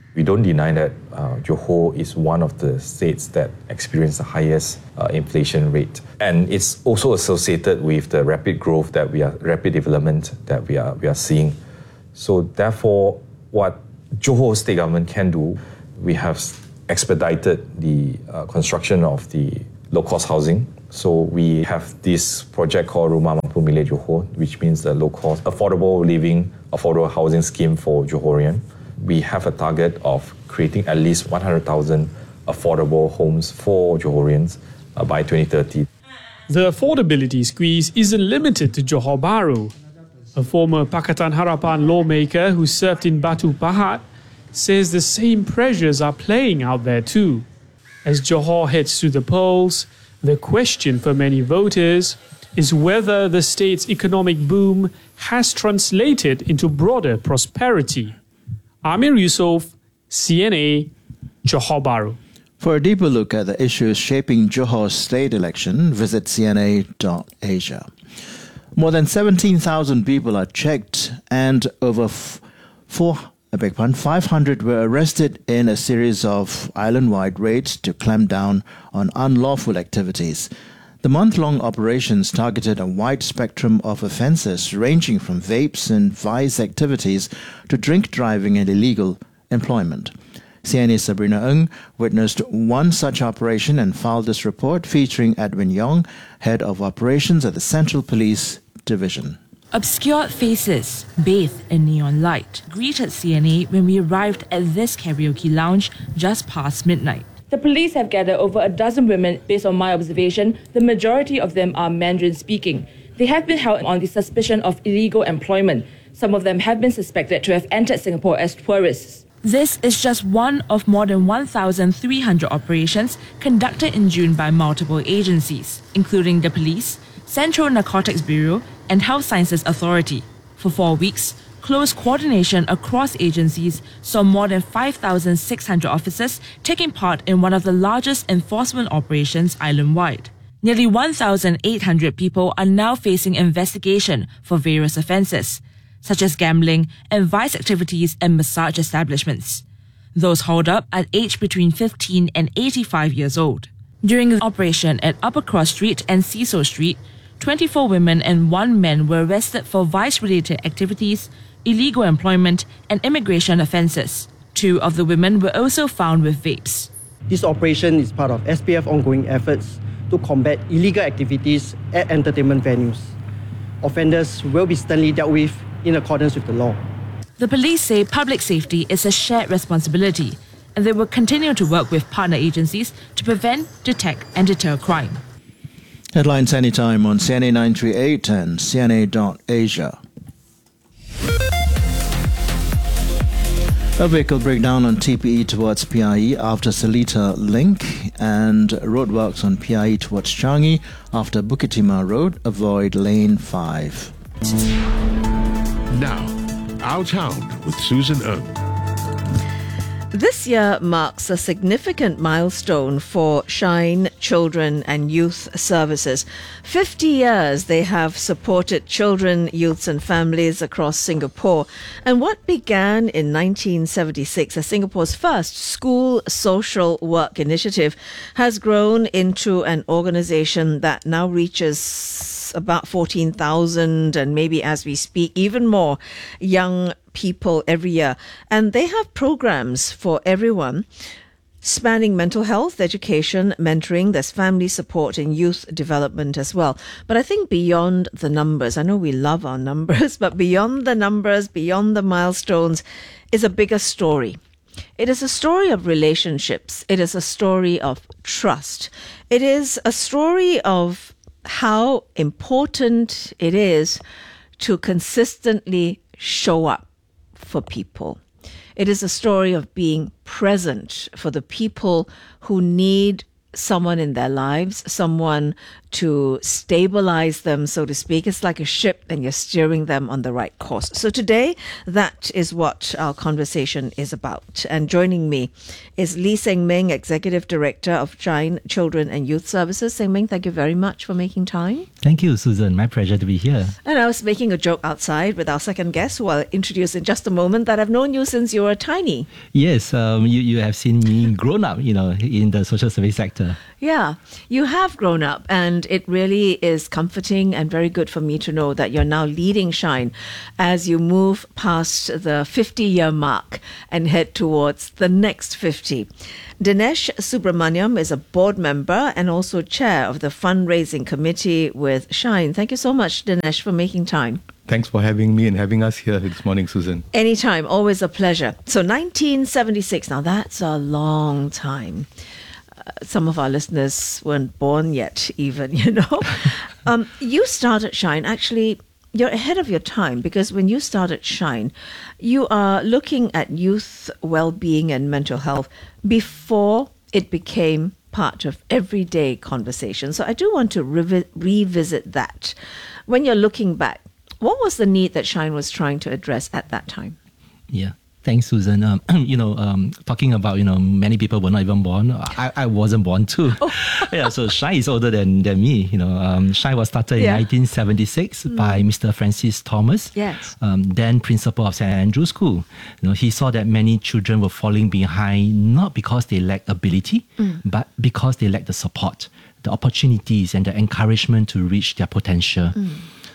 Speaker 8: We don't deny that uh, Johor is one of the states that experience the highest uh, inflation rate, and it's also associated with the rapid growth that we are, rapid development that we are we are seeing. So therefore, what Johor state government can do, we have expedited the uh, construction of the low-cost housing. So we have this project called Rumah Mampu Milik Johor, which means the low-cost, affordable living, affordable housing scheme for Johorian. We have a target of creating at least one hundred thousand affordable homes for Johorians uh, by twenty thirty.
Speaker 7: The affordability squeeze isn't limited to Johor Bahru. A former Pakatan Harapan lawmaker who served in Batu Pahat says the same pressures are playing out there too. As Johor heads to the polls, the question for many voters is whether the state's economic boom has translated into broader prosperity. Amir Yusof, C N A, Johor Bahru.
Speaker 1: For a deeper look at the issues shaping Johor's state election, visit C N A dot asia. More than seventeen thousand people are checked and over f- four, I beg pardon, five hundred were arrested in a series of island-wide raids to clamp down on unlawful activities. The month-long operations targeted a wide spectrum of offences ranging from vapes and vice activities to drink driving and illegal employment. C N A's Sabrina Ng witnessed one such operation and filed this report featuring Edwin Yong, Head of Operations at the Central Police Division.
Speaker 10: Obscured faces, bathed in neon light, greeted C N A when we arrived at this karaoke lounge just past midnight.
Speaker 11: The police have gathered over a dozen women. Based on my observation, the majority of them are Mandarin speaking. They have been held on the suspicion of illegal employment. Some of them have been suspected to have entered Singapore as tourists.
Speaker 10: This is just one of more than one thousand three hundred operations conducted in June by multiple agencies, including the police, Central Narcotics Bureau, and Health Sciences Authority. For four weeks, close coordination across agencies saw more than five thousand six hundred officers taking part in one of the largest enforcement operations island-wide. Nearly one thousand eight hundred people are now facing investigation for various offences, such as gambling and vice activities and massage establishments. Those hauled up are aged between fifteen and eighty-five years old. During the operation at Upper Cross Street and Cecil Street, twenty-four women and one man were arrested for vice-related activities, illegal employment, and immigration offences. Two of the women were also found with vapes.
Speaker 24: This operation is part of S P F ongoing efforts to combat illegal activities at entertainment venues. Offenders will be sternly dealt with in accordance with the law.
Speaker 10: The police say public safety is a shared responsibility, and they will continue to work with partner agencies to prevent, detect, and deter crime.
Speaker 1: Headlines anytime on C N A nine thirty-eight and C N A dot asia. A vehicle breakdown on T P E towards P I E after Seletar Link, and roadworks on P I E towards Changi after Bukit Timah Road. Avoid lane five.
Speaker 2: Now, Our Town with Susan Ng.
Speaker 16: This year marks a significant milestone for Shine Children and Youth Services. fifty years they have supported children, youths and families across Singapore. And what began in nineteen seventy-six as Singapore's first school social work initiative has grown into an organisation that now reaches about fourteen thousand and maybe as we speak even more young people every year. And they have programs for everyone spanning mental health, education, mentoring. There's family support and youth development as well. But I think beyond the numbers, I know we love our numbers, but beyond the numbers, beyond the milestones is a bigger story. It is a story of relationships. It is a story of trust. It is a story of how important it is to consistently show up for people. It is a story of being present for the people who need someone in their lives, someone to stabilize them, so to speak. It's like a ship and you're steering them on the right course. So today, that is what our conversation is about. And joining me is Lee Seng Ming, Executive Director of Shine Children and Youth Services. Seng Ming, thank you very much for making time.
Speaker 12: Thank you, Susan. My pleasure to be here.
Speaker 16: And I was making a joke outside with our second guest, who I'll introduce in just a moment, that I've known you since you were tiny.
Speaker 12: Yes, um, you, you have seen me grown up, you know, in the social service sector.
Speaker 16: Yeah, you have grown up, and it really is comforting and very good for me to know that you're now leading Shine as you move past the fifty-year mark and head towards the next fifty. Dinesh Subramaniam is a board member and also chair of the fundraising committee with Shine. Thank you so much, Dinesh, for making time.
Speaker 13: Thanks for having me and having us here this morning, Susan.
Speaker 16: Anytime, always a pleasure. So nineteen seventy-six, now that's a long time. Uh, some of our listeners weren't born yet, even, you know. um, you started Shine, actually, you're ahead of your time, because when you started Shine, you are looking at youth well-being and mental health before it became part of everyday conversation. So I do want to revi- revisit that. When you're looking back, what was the need that Shine was trying to address at that time?
Speaker 12: Yeah. Thanks, Susan. Um, you know, um, talking about, you know, many people were not even born. I, I wasn't born too. Oh. Yeah, so Shine is older than, than me. You know, um, Shine was started yeah. in nineteen seventy-six mm. by Mister Francis Thomas,
Speaker 16: yes.
Speaker 12: um, then principal of Saint Andrew's School. You know, he saw that many children were falling behind, not because they lacked ability, mm. but because they lacked the support, the opportunities and the encouragement to reach their potential. Mm.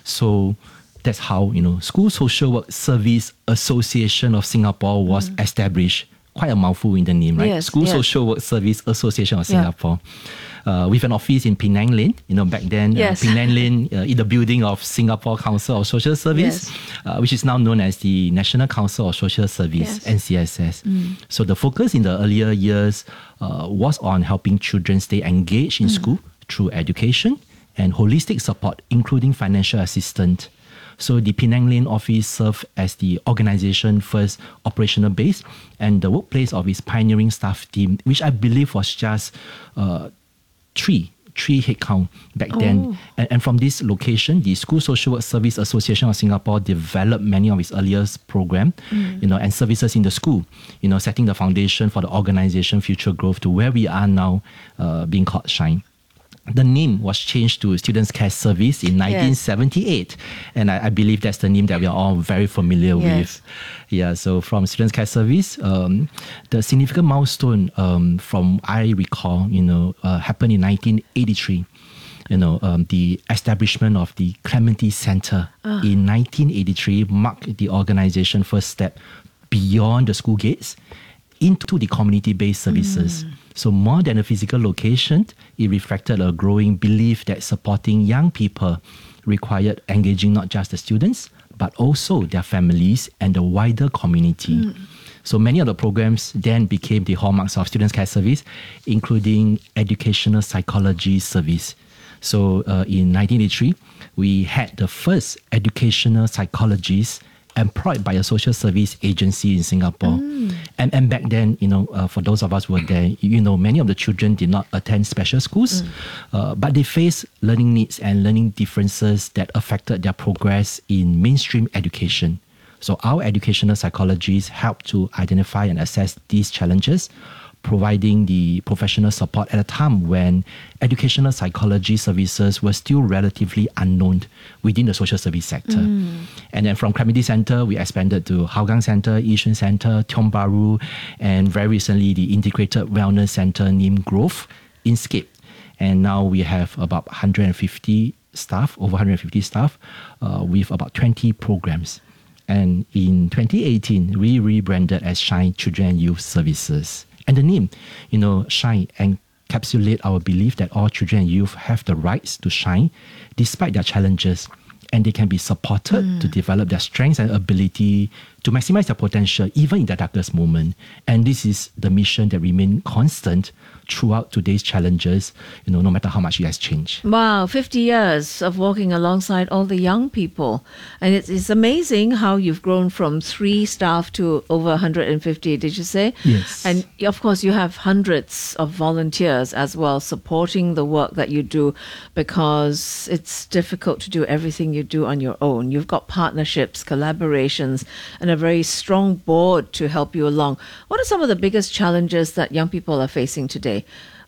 Speaker 12: So that's how, you know, School Social Work Service Association of Singapore was mm. established. Quite a mouthful in the name, right?
Speaker 16: Yes,
Speaker 12: School
Speaker 16: yes.
Speaker 12: Social Work Service Association of
Speaker 16: Yeah.
Speaker 12: Singapore. Uh, with an office in Penang Lane. You know, back then,
Speaker 16: Yes.
Speaker 12: uh, Penang Lane uh, in the building of Singapore Council of Social Service,
Speaker 16: Yes.
Speaker 12: uh, which is now known as the National Council of Social Service,
Speaker 16: Yes.
Speaker 12: N C S S.
Speaker 16: Mm.
Speaker 12: So the focus in the earlier years uh, was on helping children stay engaged in
Speaker 16: Mm.
Speaker 12: school through education and holistic support, including financial assistance. So the Penang Lane office served as the organization first operational base and the workplace of its pioneering staff team, which I believe was just uh, three, three headcount back
Speaker 16: Oh.
Speaker 12: then. And, and from this location, the School Social Work Service Association of Singapore developed many of its earliest program,
Speaker 16: Mm.
Speaker 12: you know, and services in the school, you know, setting the foundation for the organization future growth to where we are now, uh, being called Shine. The name was changed to Students Care Service in nineteen seventy-eight. And I, I believe that's the name that we are all very familiar
Speaker 16: Yes.
Speaker 12: with. Yeah, so from Students Care Service, um, the significant milestone um, from I recall, you know, uh, happened in nineteen eighty-three. You know, um, the establishment of the Clementi Center
Speaker 16: Ah.
Speaker 12: in nineteen eighty-three marked the organization's first step beyond the school gates into the community-based services.
Speaker 16: Mm.
Speaker 12: So more than a physical location, it reflected a growing belief that supporting young people required engaging not just the students, but also their families and the wider community.
Speaker 16: Mm.
Speaker 12: So many of the programs then became the hallmarks of Students Care Service, including educational psychology service. So uh, in nineteen eighty-three, we had the first educational psychologist employed by a social service agency in Singapore.
Speaker 16: Mm.
Speaker 12: And, and back then, you know, uh, for those of us who were there, you know, many of the children did not attend special schools,
Speaker 16: Mm.
Speaker 12: uh, but they faced learning needs and learning differences that affected their progress in mainstream education. So our educational psychologists help to identify and assess these challenges, providing the professional support at a time when educational psychology services were still relatively unknown within the social service sector.
Speaker 16: Mm.
Speaker 12: And then from Clementi Center, we expanded to Hougang Center, Yishun Center, Tiong Bahru, and very recently the Integrated Wellness Center named Grove in Scape. And now we have about one hundred fifty staff, over one hundred fifty staff, uh, with about twenty programs. And in twenty eighteen, we rebranded as Shine Children and Youth Services. And the name, you know, Shine encapsulate our belief that all children and youth have the rights to shine despite their challenges, and they can be supported
Speaker 16: Mm.
Speaker 12: to develop their strengths and ability to maximize their potential even in their darkest moment. And this is the mission that remains constant throughout today's challenges, you know, no matter how much it has changed.
Speaker 16: Wow, fifty years of walking alongside all the young people. And it's, it's amazing how you've grown from three staff to over one hundred fifty, did you say?
Speaker 12: Yes.
Speaker 16: And of course, you have hundreds of volunteers as well supporting the work that you do, because it's difficult to do everything you do on your own. You've got partnerships, collaborations, and a very strong board to help you along. What are some of the biggest challenges that young people are facing today?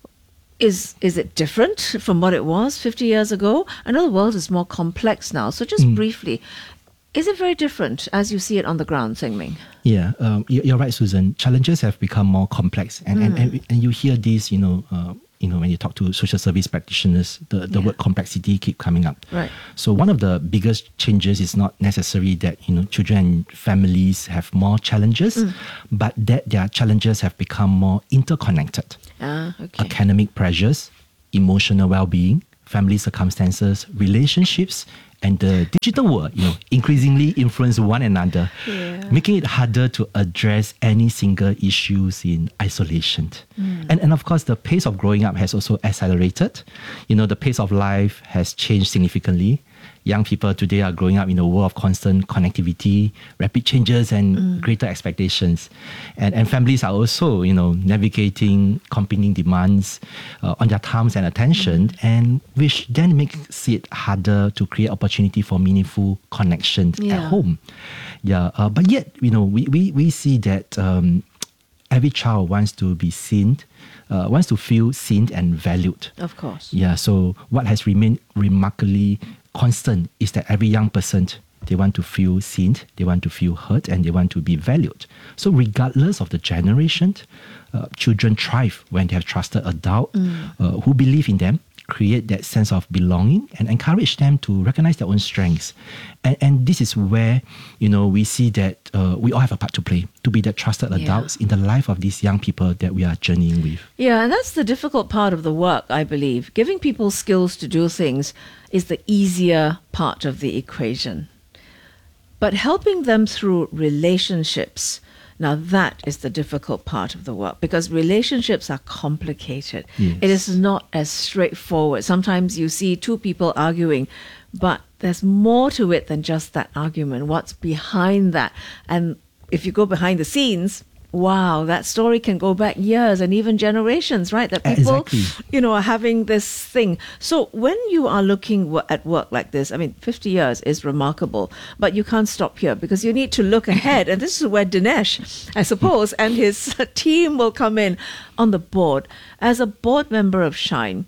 Speaker 16: Is is it different from what it was fifty years ago? I know the world is more complex now. So just
Speaker 12: Mm.
Speaker 16: briefly, is it very different as you see it on the ground, Seng-Ming?
Speaker 12: Yeah, um, you- you're right, Susan. Challenges have become more complex, and and,
Speaker 16: Mm.
Speaker 12: and, and you hear this, you know, uh, you know, when you talk to social service practitioners, the, the word complexity keep coming up.
Speaker 16: Right.
Speaker 12: So one of the biggest changes is not necessarily that, you know, children and families have more challenges,
Speaker 16: Mm.
Speaker 12: but that their challenges have become more interconnected.
Speaker 16: Ah, okay.
Speaker 12: Academic pressures, emotional well-being, family circumstances, relationships, and the digital world, you know, increasingly influence one another,
Speaker 16: Yeah.
Speaker 12: making it harder to address any single issues in isolation.
Speaker 16: Mm.
Speaker 12: And, and of course, the pace of growing up has also accelerated. You know, the pace of life has changed significantly. Young people today are growing up in a world of constant connectivity, rapid changes, and
Speaker 16: Mm.
Speaker 12: greater expectations. And, and families are also, you know, navigating competing demands uh, on their times and attention, and which then makes it harder to create opportunity for meaningful connection
Speaker 16: Yeah.
Speaker 12: at home. Yeah, uh, but yet, you know, we, we, we see that um, every child wants to be seen, uh, wants to feel seen and valued.
Speaker 16: Of course.
Speaker 12: Yeah, so what has remained remarkably constant is that every young person, they want to feel seen, they want to feel heard, and they want to be valued. So regardless of the generation, uh, children thrive when they have trusted adults
Speaker 16: Mm.
Speaker 12: uh, who believe in them, create that sense of belonging, and encourage them to recognize their own strengths. And, and this is where, you know, we see that uh, we all have a part to play, to be the trusted
Speaker 16: Yeah.
Speaker 12: adults in the life of these young people that we are journeying with.
Speaker 16: Yeah, and that's the difficult part of the work, I believe. Giving people skills to do things is the easier part of the equation. But helping them through relationships, now that is the difficult part of the work, because relationships are complicated.
Speaker 12: Yes.
Speaker 16: It is not as straightforward. Sometimes you see two people arguing, but there's more to it than just that argument. What's behind that? And if you go behind the scenes, wow, that story can go back years and even generations, right? That people,
Speaker 12: Exactly.
Speaker 16: you know, are having this thing. So when you are looking wo- at work like this, I mean, fifty years is remarkable, but you can't stop here because you need to look ahead. And this is where Dinesh, I suppose, and his team will come in on the board. As a board member of Shine,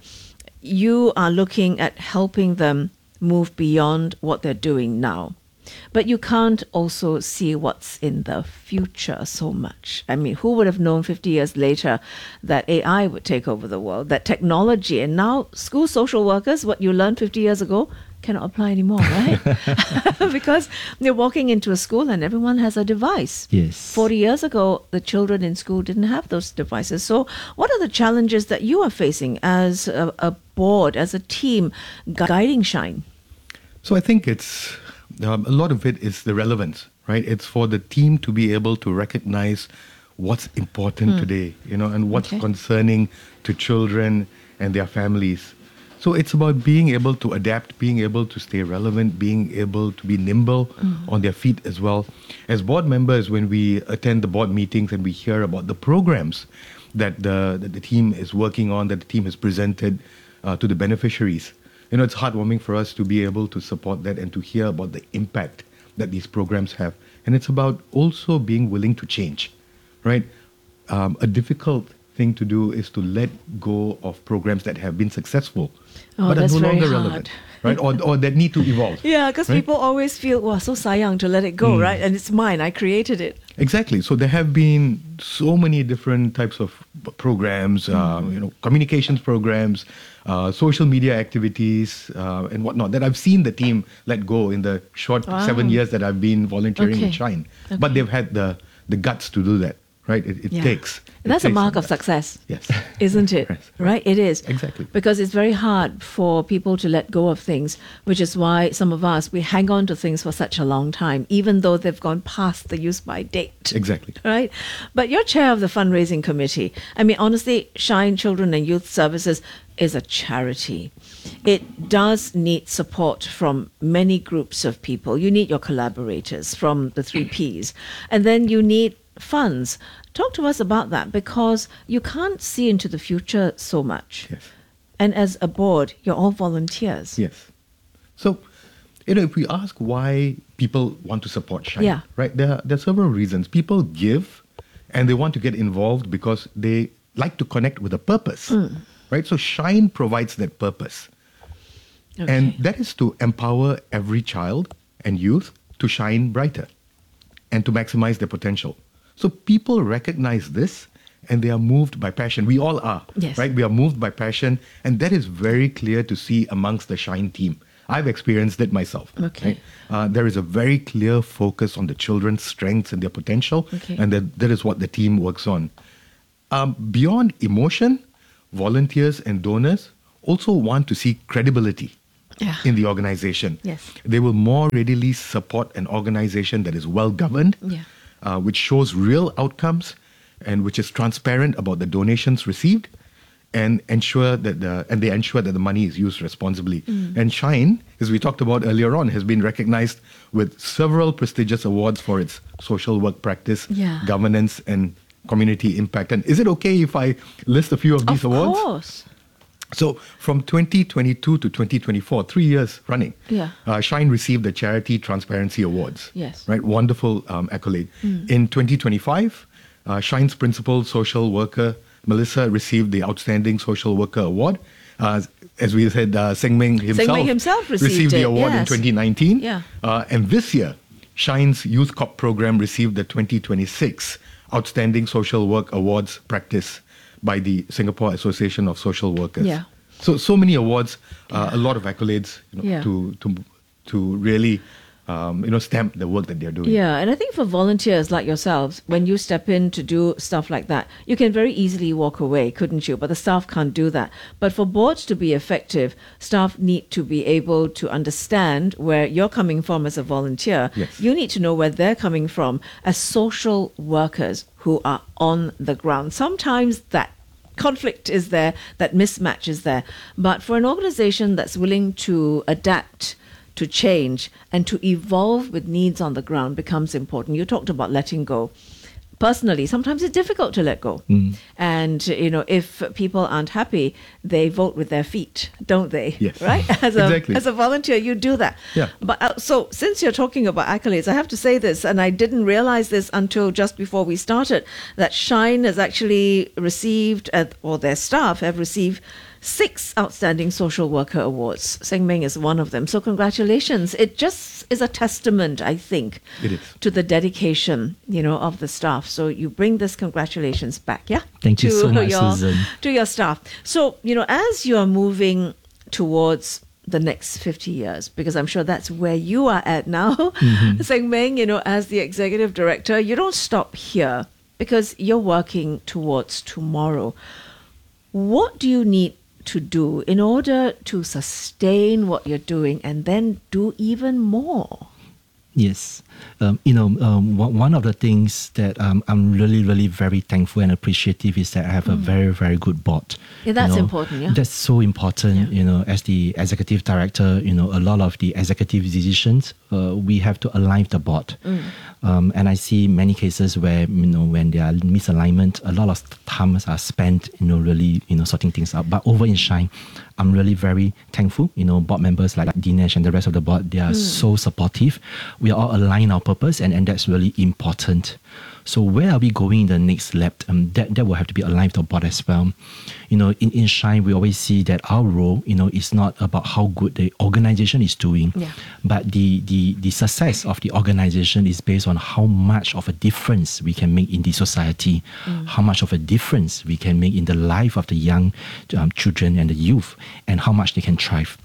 Speaker 16: you are looking at helping them move beyond what they're doing now. But you can't also see what's in the future so much. I mean, who would have known fifty years later that A I would take over the world, that technology, and now school social workers, what you learned fifty years ago, cannot apply anymore, right? Because you're walking into a school and everyone has a device.
Speaker 12: Yes.
Speaker 16: forty years ago, the children in school didn't have those devices. So what are the challenges that you are facing as a, a board, as a team, guiding Shine?
Speaker 13: So I think it's um, a lot of it is the relevance, right? It's for the team to be able to recognize what's important
Speaker 16: Hmm.
Speaker 13: today, you know, and what's
Speaker 16: Okay.
Speaker 13: concerning to children and their families. So it's about being able to adapt, being able to stay relevant, being able to be nimble
Speaker 16: Mhm.
Speaker 13: on their feet as well. As board members, when we attend the board meetings and we hear about the programs that the, that the team is working on, that the team has presented uh, to the beneficiaries, you know, it's heartwarming for us to be able to support that and to hear about the impact that these programs have. And it's about also being willing to change, right? Um, a difficult thing to do is to let go of programs that have been successful,
Speaker 16: Oh,
Speaker 13: but are
Speaker 16: that's
Speaker 13: no
Speaker 16: very
Speaker 13: longer
Speaker 16: hard.
Speaker 13: relevant, right? Or, or that need to evolve.
Speaker 16: Yeah, because
Speaker 13: right?
Speaker 16: people always feel, wow, so sayang to let it go,
Speaker 13: Mm.
Speaker 16: right? And it's mine, I created it.
Speaker 13: Exactly. So there have been so many different types of p- programs, uh, you know, communications programs, uh, social media activities, uh, and whatnot that I've seen the team let go in the short
Speaker 16: Wow.
Speaker 13: seven years that I've been volunteering
Speaker 16: Okay.
Speaker 13: with Shine.
Speaker 16: Okay.
Speaker 13: But they've had the the guts to do that, right? It, it
Speaker 22: Yeah.
Speaker 13: takes.
Speaker 22: And that's
Speaker 13: it
Speaker 22: a
Speaker 13: takes
Speaker 22: mark
Speaker 13: some
Speaker 22: of success.
Speaker 13: Yes.
Speaker 22: Isn't it?
Speaker 13: Yes,
Speaker 22: Right? It is.
Speaker 13: Exactly.
Speaker 22: Because it's very hard for people to let go of things, which is why some of us, we hang on to things for such a long time, even though they've gone past the use by date.
Speaker 13: Exactly.
Speaker 22: Right? But you're chair of the fundraising committee. I mean, honestly, Shine Children and Youth Services is a charity. It does need support from many groups of people. You need your collaborators from the three Ps. And then you need funds. Talk to us about that, because you can't see into the future so much.
Speaker 13: Yes.
Speaker 22: And as a board, you're all volunteers.
Speaker 13: Yes. So, you know, if we ask why people want to support Shine,
Speaker 22: Yeah.
Speaker 13: right? There are, there are several reasons. People give and they want to get involved because they like to connect with a purpose,
Speaker 22: Mm.
Speaker 13: right? So Shine provides that purpose.
Speaker 22: Okay.
Speaker 13: And that is to empower every child and youth to shine brighter and to maximize their potential. So people recognize this and they are moved by passion. We all are,
Speaker 22: Yes.
Speaker 13: right? We are moved by passion, and that is very clear to see amongst the Shine team. I've experienced it myself.
Speaker 22: Okay.
Speaker 13: right? Uh, there is a very clear focus on the children's strengths and their potential,
Speaker 22: Okay.
Speaker 13: and that, that is what the team works on. Um, beyond emotion, volunteers and donors also want to see credibility
Speaker 22: Yeah.
Speaker 13: in the organization.
Speaker 22: Yes.
Speaker 13: They will more readily support an organization that is well governed,
Speaker 22: Yeah.
Speaker 13: uh, which shows real outcomes and which is transparent about the donations received, and ensure that the and they ensure that the money is used responsibly.
Speaker 22: Mm.
Speaker 13: And Shine, as we talked about earlier on, has been recognized with several prestigious awards for its social work practice,
Speaker 22: Yeah.
Speaker 13: governance, and community impact. And is it okay if I list a few of these
Speaker 22: Of
Speaker 13: awards?
Speaker 22: course.
Speaker 13: So from twenty twenty-two to twenty twenty-four, three years running,
Speaker 22: Yeah.
Speaker 13: uh, Shine received the Charity Transparency Awards.
Speaker 22: Yes.
Speaker 13: Right, wonderful um, accolade.
Speaker 22: Mm.
Speaker 13: In twenty twenty-five, uh, Shine's principal social worker, Melissa, received the Outstanding Social Worker Award. Uh, as we said, uh, Seng Meng himself,
Speaker 22: Meng himself received
Speaker 13: the
Speaker 22: it,
Speaker 13: award in
Speaker 22: yes.
Speaker 13: twenty nineteen.
Speaker 22: Yeah.
Speaker 13: Uh, and this year, Shine's Youth Corp program received the twenty twenty-six Outstanding Social Work Awards practice by the Singapore Association of Social Workers.
Speaker 22: Yeah.
Speaker 13: So so many awards, uh, a lot of accolades, you know,
Speaker 22: Yeah.
Speaker 13: to to to really um, you know stamp the work that they're doing.
Speaker 22: Yeah, and I think for volunteers like yourselves, when you step in to do stuff like that, you can very easily walk away, couldn't you? But the staff can't do that. But for boards to be effective, staff need to be able to understand where you're coming from as a volunteer.
Speaker 14: Yes.
Speaker 22: You need to know where they're coming from as social workers who are on the ground. Sometimes that conflict is there, that mismatch is there. But for an organization that's willing to adapt, to change, and to evolve with needs on the ground becomes important. You talked about letting go. Personally, sometimes it's difficult to let go.
Speaker 12: Mm.
Speaker 22: And, you know, if people aren't happy, they vote with their feet, don't they?
Speaker 13: Yes.
Speaker 22: Right? As a,
Speaker 13: Exactly.
Speaker 22: as a volunteer, you do that.
Speaker 13: Yeah.
Speaker 22: But uh, so, since you're talking about accolades, I have to say this, and I didn't realize this until just before we started, that Shine has actually received, uh, or their staff have received, six Outstanding Social Worker Awards. Seng Meng is one of them. So congratulations. It just is a testament, I think,
Speaker 13: It is.
Speaker 22: to the dedication, you know, of the staff. So you bring this congratulations back, yeah?
Speaker 12: Thank you
Speaker 22: to
Speaker 12: so much,
Speaker 22: your,
Speaker 12: Susan.
Speaker 22: To your staff. So, you know, as you are moving towards the next fifty years, because I'm sure that's where you are at now,
Speaker 12: Mhm.
Speaker 22: Seng Meng, you know, as the executive director, you don't stop here because you're working towards tomorrow. What do you need to do in order to sustain what you're doing and then do even more?
Speaker 12: Yes. Um, you know, um, one one of the things that um, I'm really, really very thankful and appreciative is that I have a
Speaker 22: Mm.
Speaker 12: very, very good board.
Speaker 22: Yeah, that's
Speaker 12: You know,
Speaker 22: important, yeah.
Speaker 12: That's so important, you know, as the executive director, you know, a lot of the executive decisions, uh, we have to align with the board.
Speaker 22: Mm.
Speaker 12: Um, and I see many cases where, you know, when there are misalignment, a lot of times are spent, you know, really, you know, sorting things out. But over in Shine, I'm really very thankful. You know, board members like Dinesh and the rest of the board, they are
Speaker 22: Mm.
Speaker 12: so supportive. We are all aligned our purpose, and, and that's really important. So where are we going in the next lap? Um, that, that will have to be aligned with the board as well. You know, in, in Shine, we always see that our role, you know, is not about how good the organization is doing,
Speaker 22: Yeah.
Speaker 12: but the, the, the success of the organization is based on how much of a difference we can make in the society,
Speaker 14: Mm.
Speaker 12: how much of a difference we can make in the life of the young um, children and the youth, and how much they can thrive.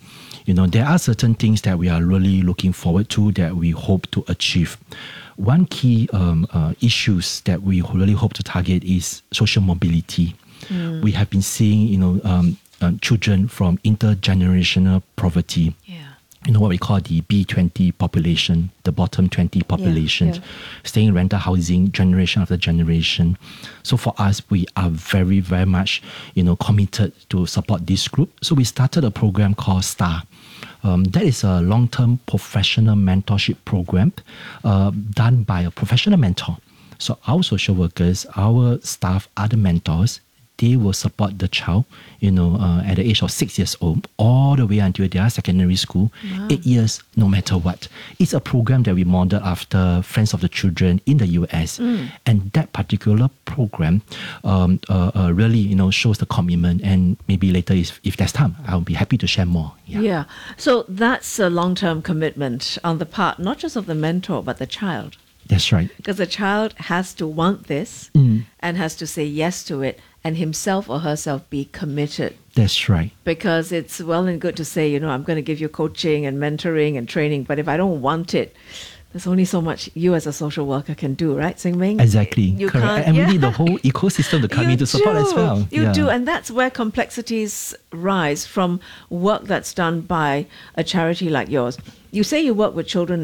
Speaker 12: you know, there are certain things that we are really looking forward to that we hope to achieve. One key um, uh, issues that we really hope to target is social mobility. Mm. We have been seeing, you know, um, uh, children from intergenerational poverty. Yeah. You know what we call the B twenty population, the bottom twenty population, yeah, yeah. staying in rental housing generation after generation. So for us, we are very, very much, you know, committed to support this group. So we started a program called STAR. Um, that is a long-term professional mentorship program uh, done by a professional mentor. So our social workers, our staff, other mentors, they will support the child, you know, uh, at the age of six years old, all the way until they are secondary school, wow. eight years, no matter what. It's a program that we modeled after Friends of the Children in the U S. Mm. And that particular program um, uh, uh, really, you know, shows the commitment. And maybe later, if, if there's time, I'll be happy to share more.
Speaker 16: Yeah. yeah. So that's a long-term commitment on the part, not just of the mentor, but the child.
Speaker 12: That's right.
Speaker 16: Because the child has to want this
Speaker 12: mm.
Speaker 16: and has to say yes to it, and himself or herself be committed.
Speaker 12: That's right.
Speaker 16: Because it's well and good to say, you know, I'm going to give you coaching and mentoring and training, but if I don't want it, there's only so much you as a social worker can do, right, Sing Ming?
Speaker 12: Exactly.
Speaker 16: You
Speaker 12: Correct.
Speaker 16: Can't,
Speaker 12: and
Speaker 16: yeah.
Speaker 12: we need the whole ecosystem to come in to support as well.
Speaker 16: You
Speaker 12: yeah.
Speaker 16: do, and that's where complexities rise from work that's done by a charity like yours. You say you work with children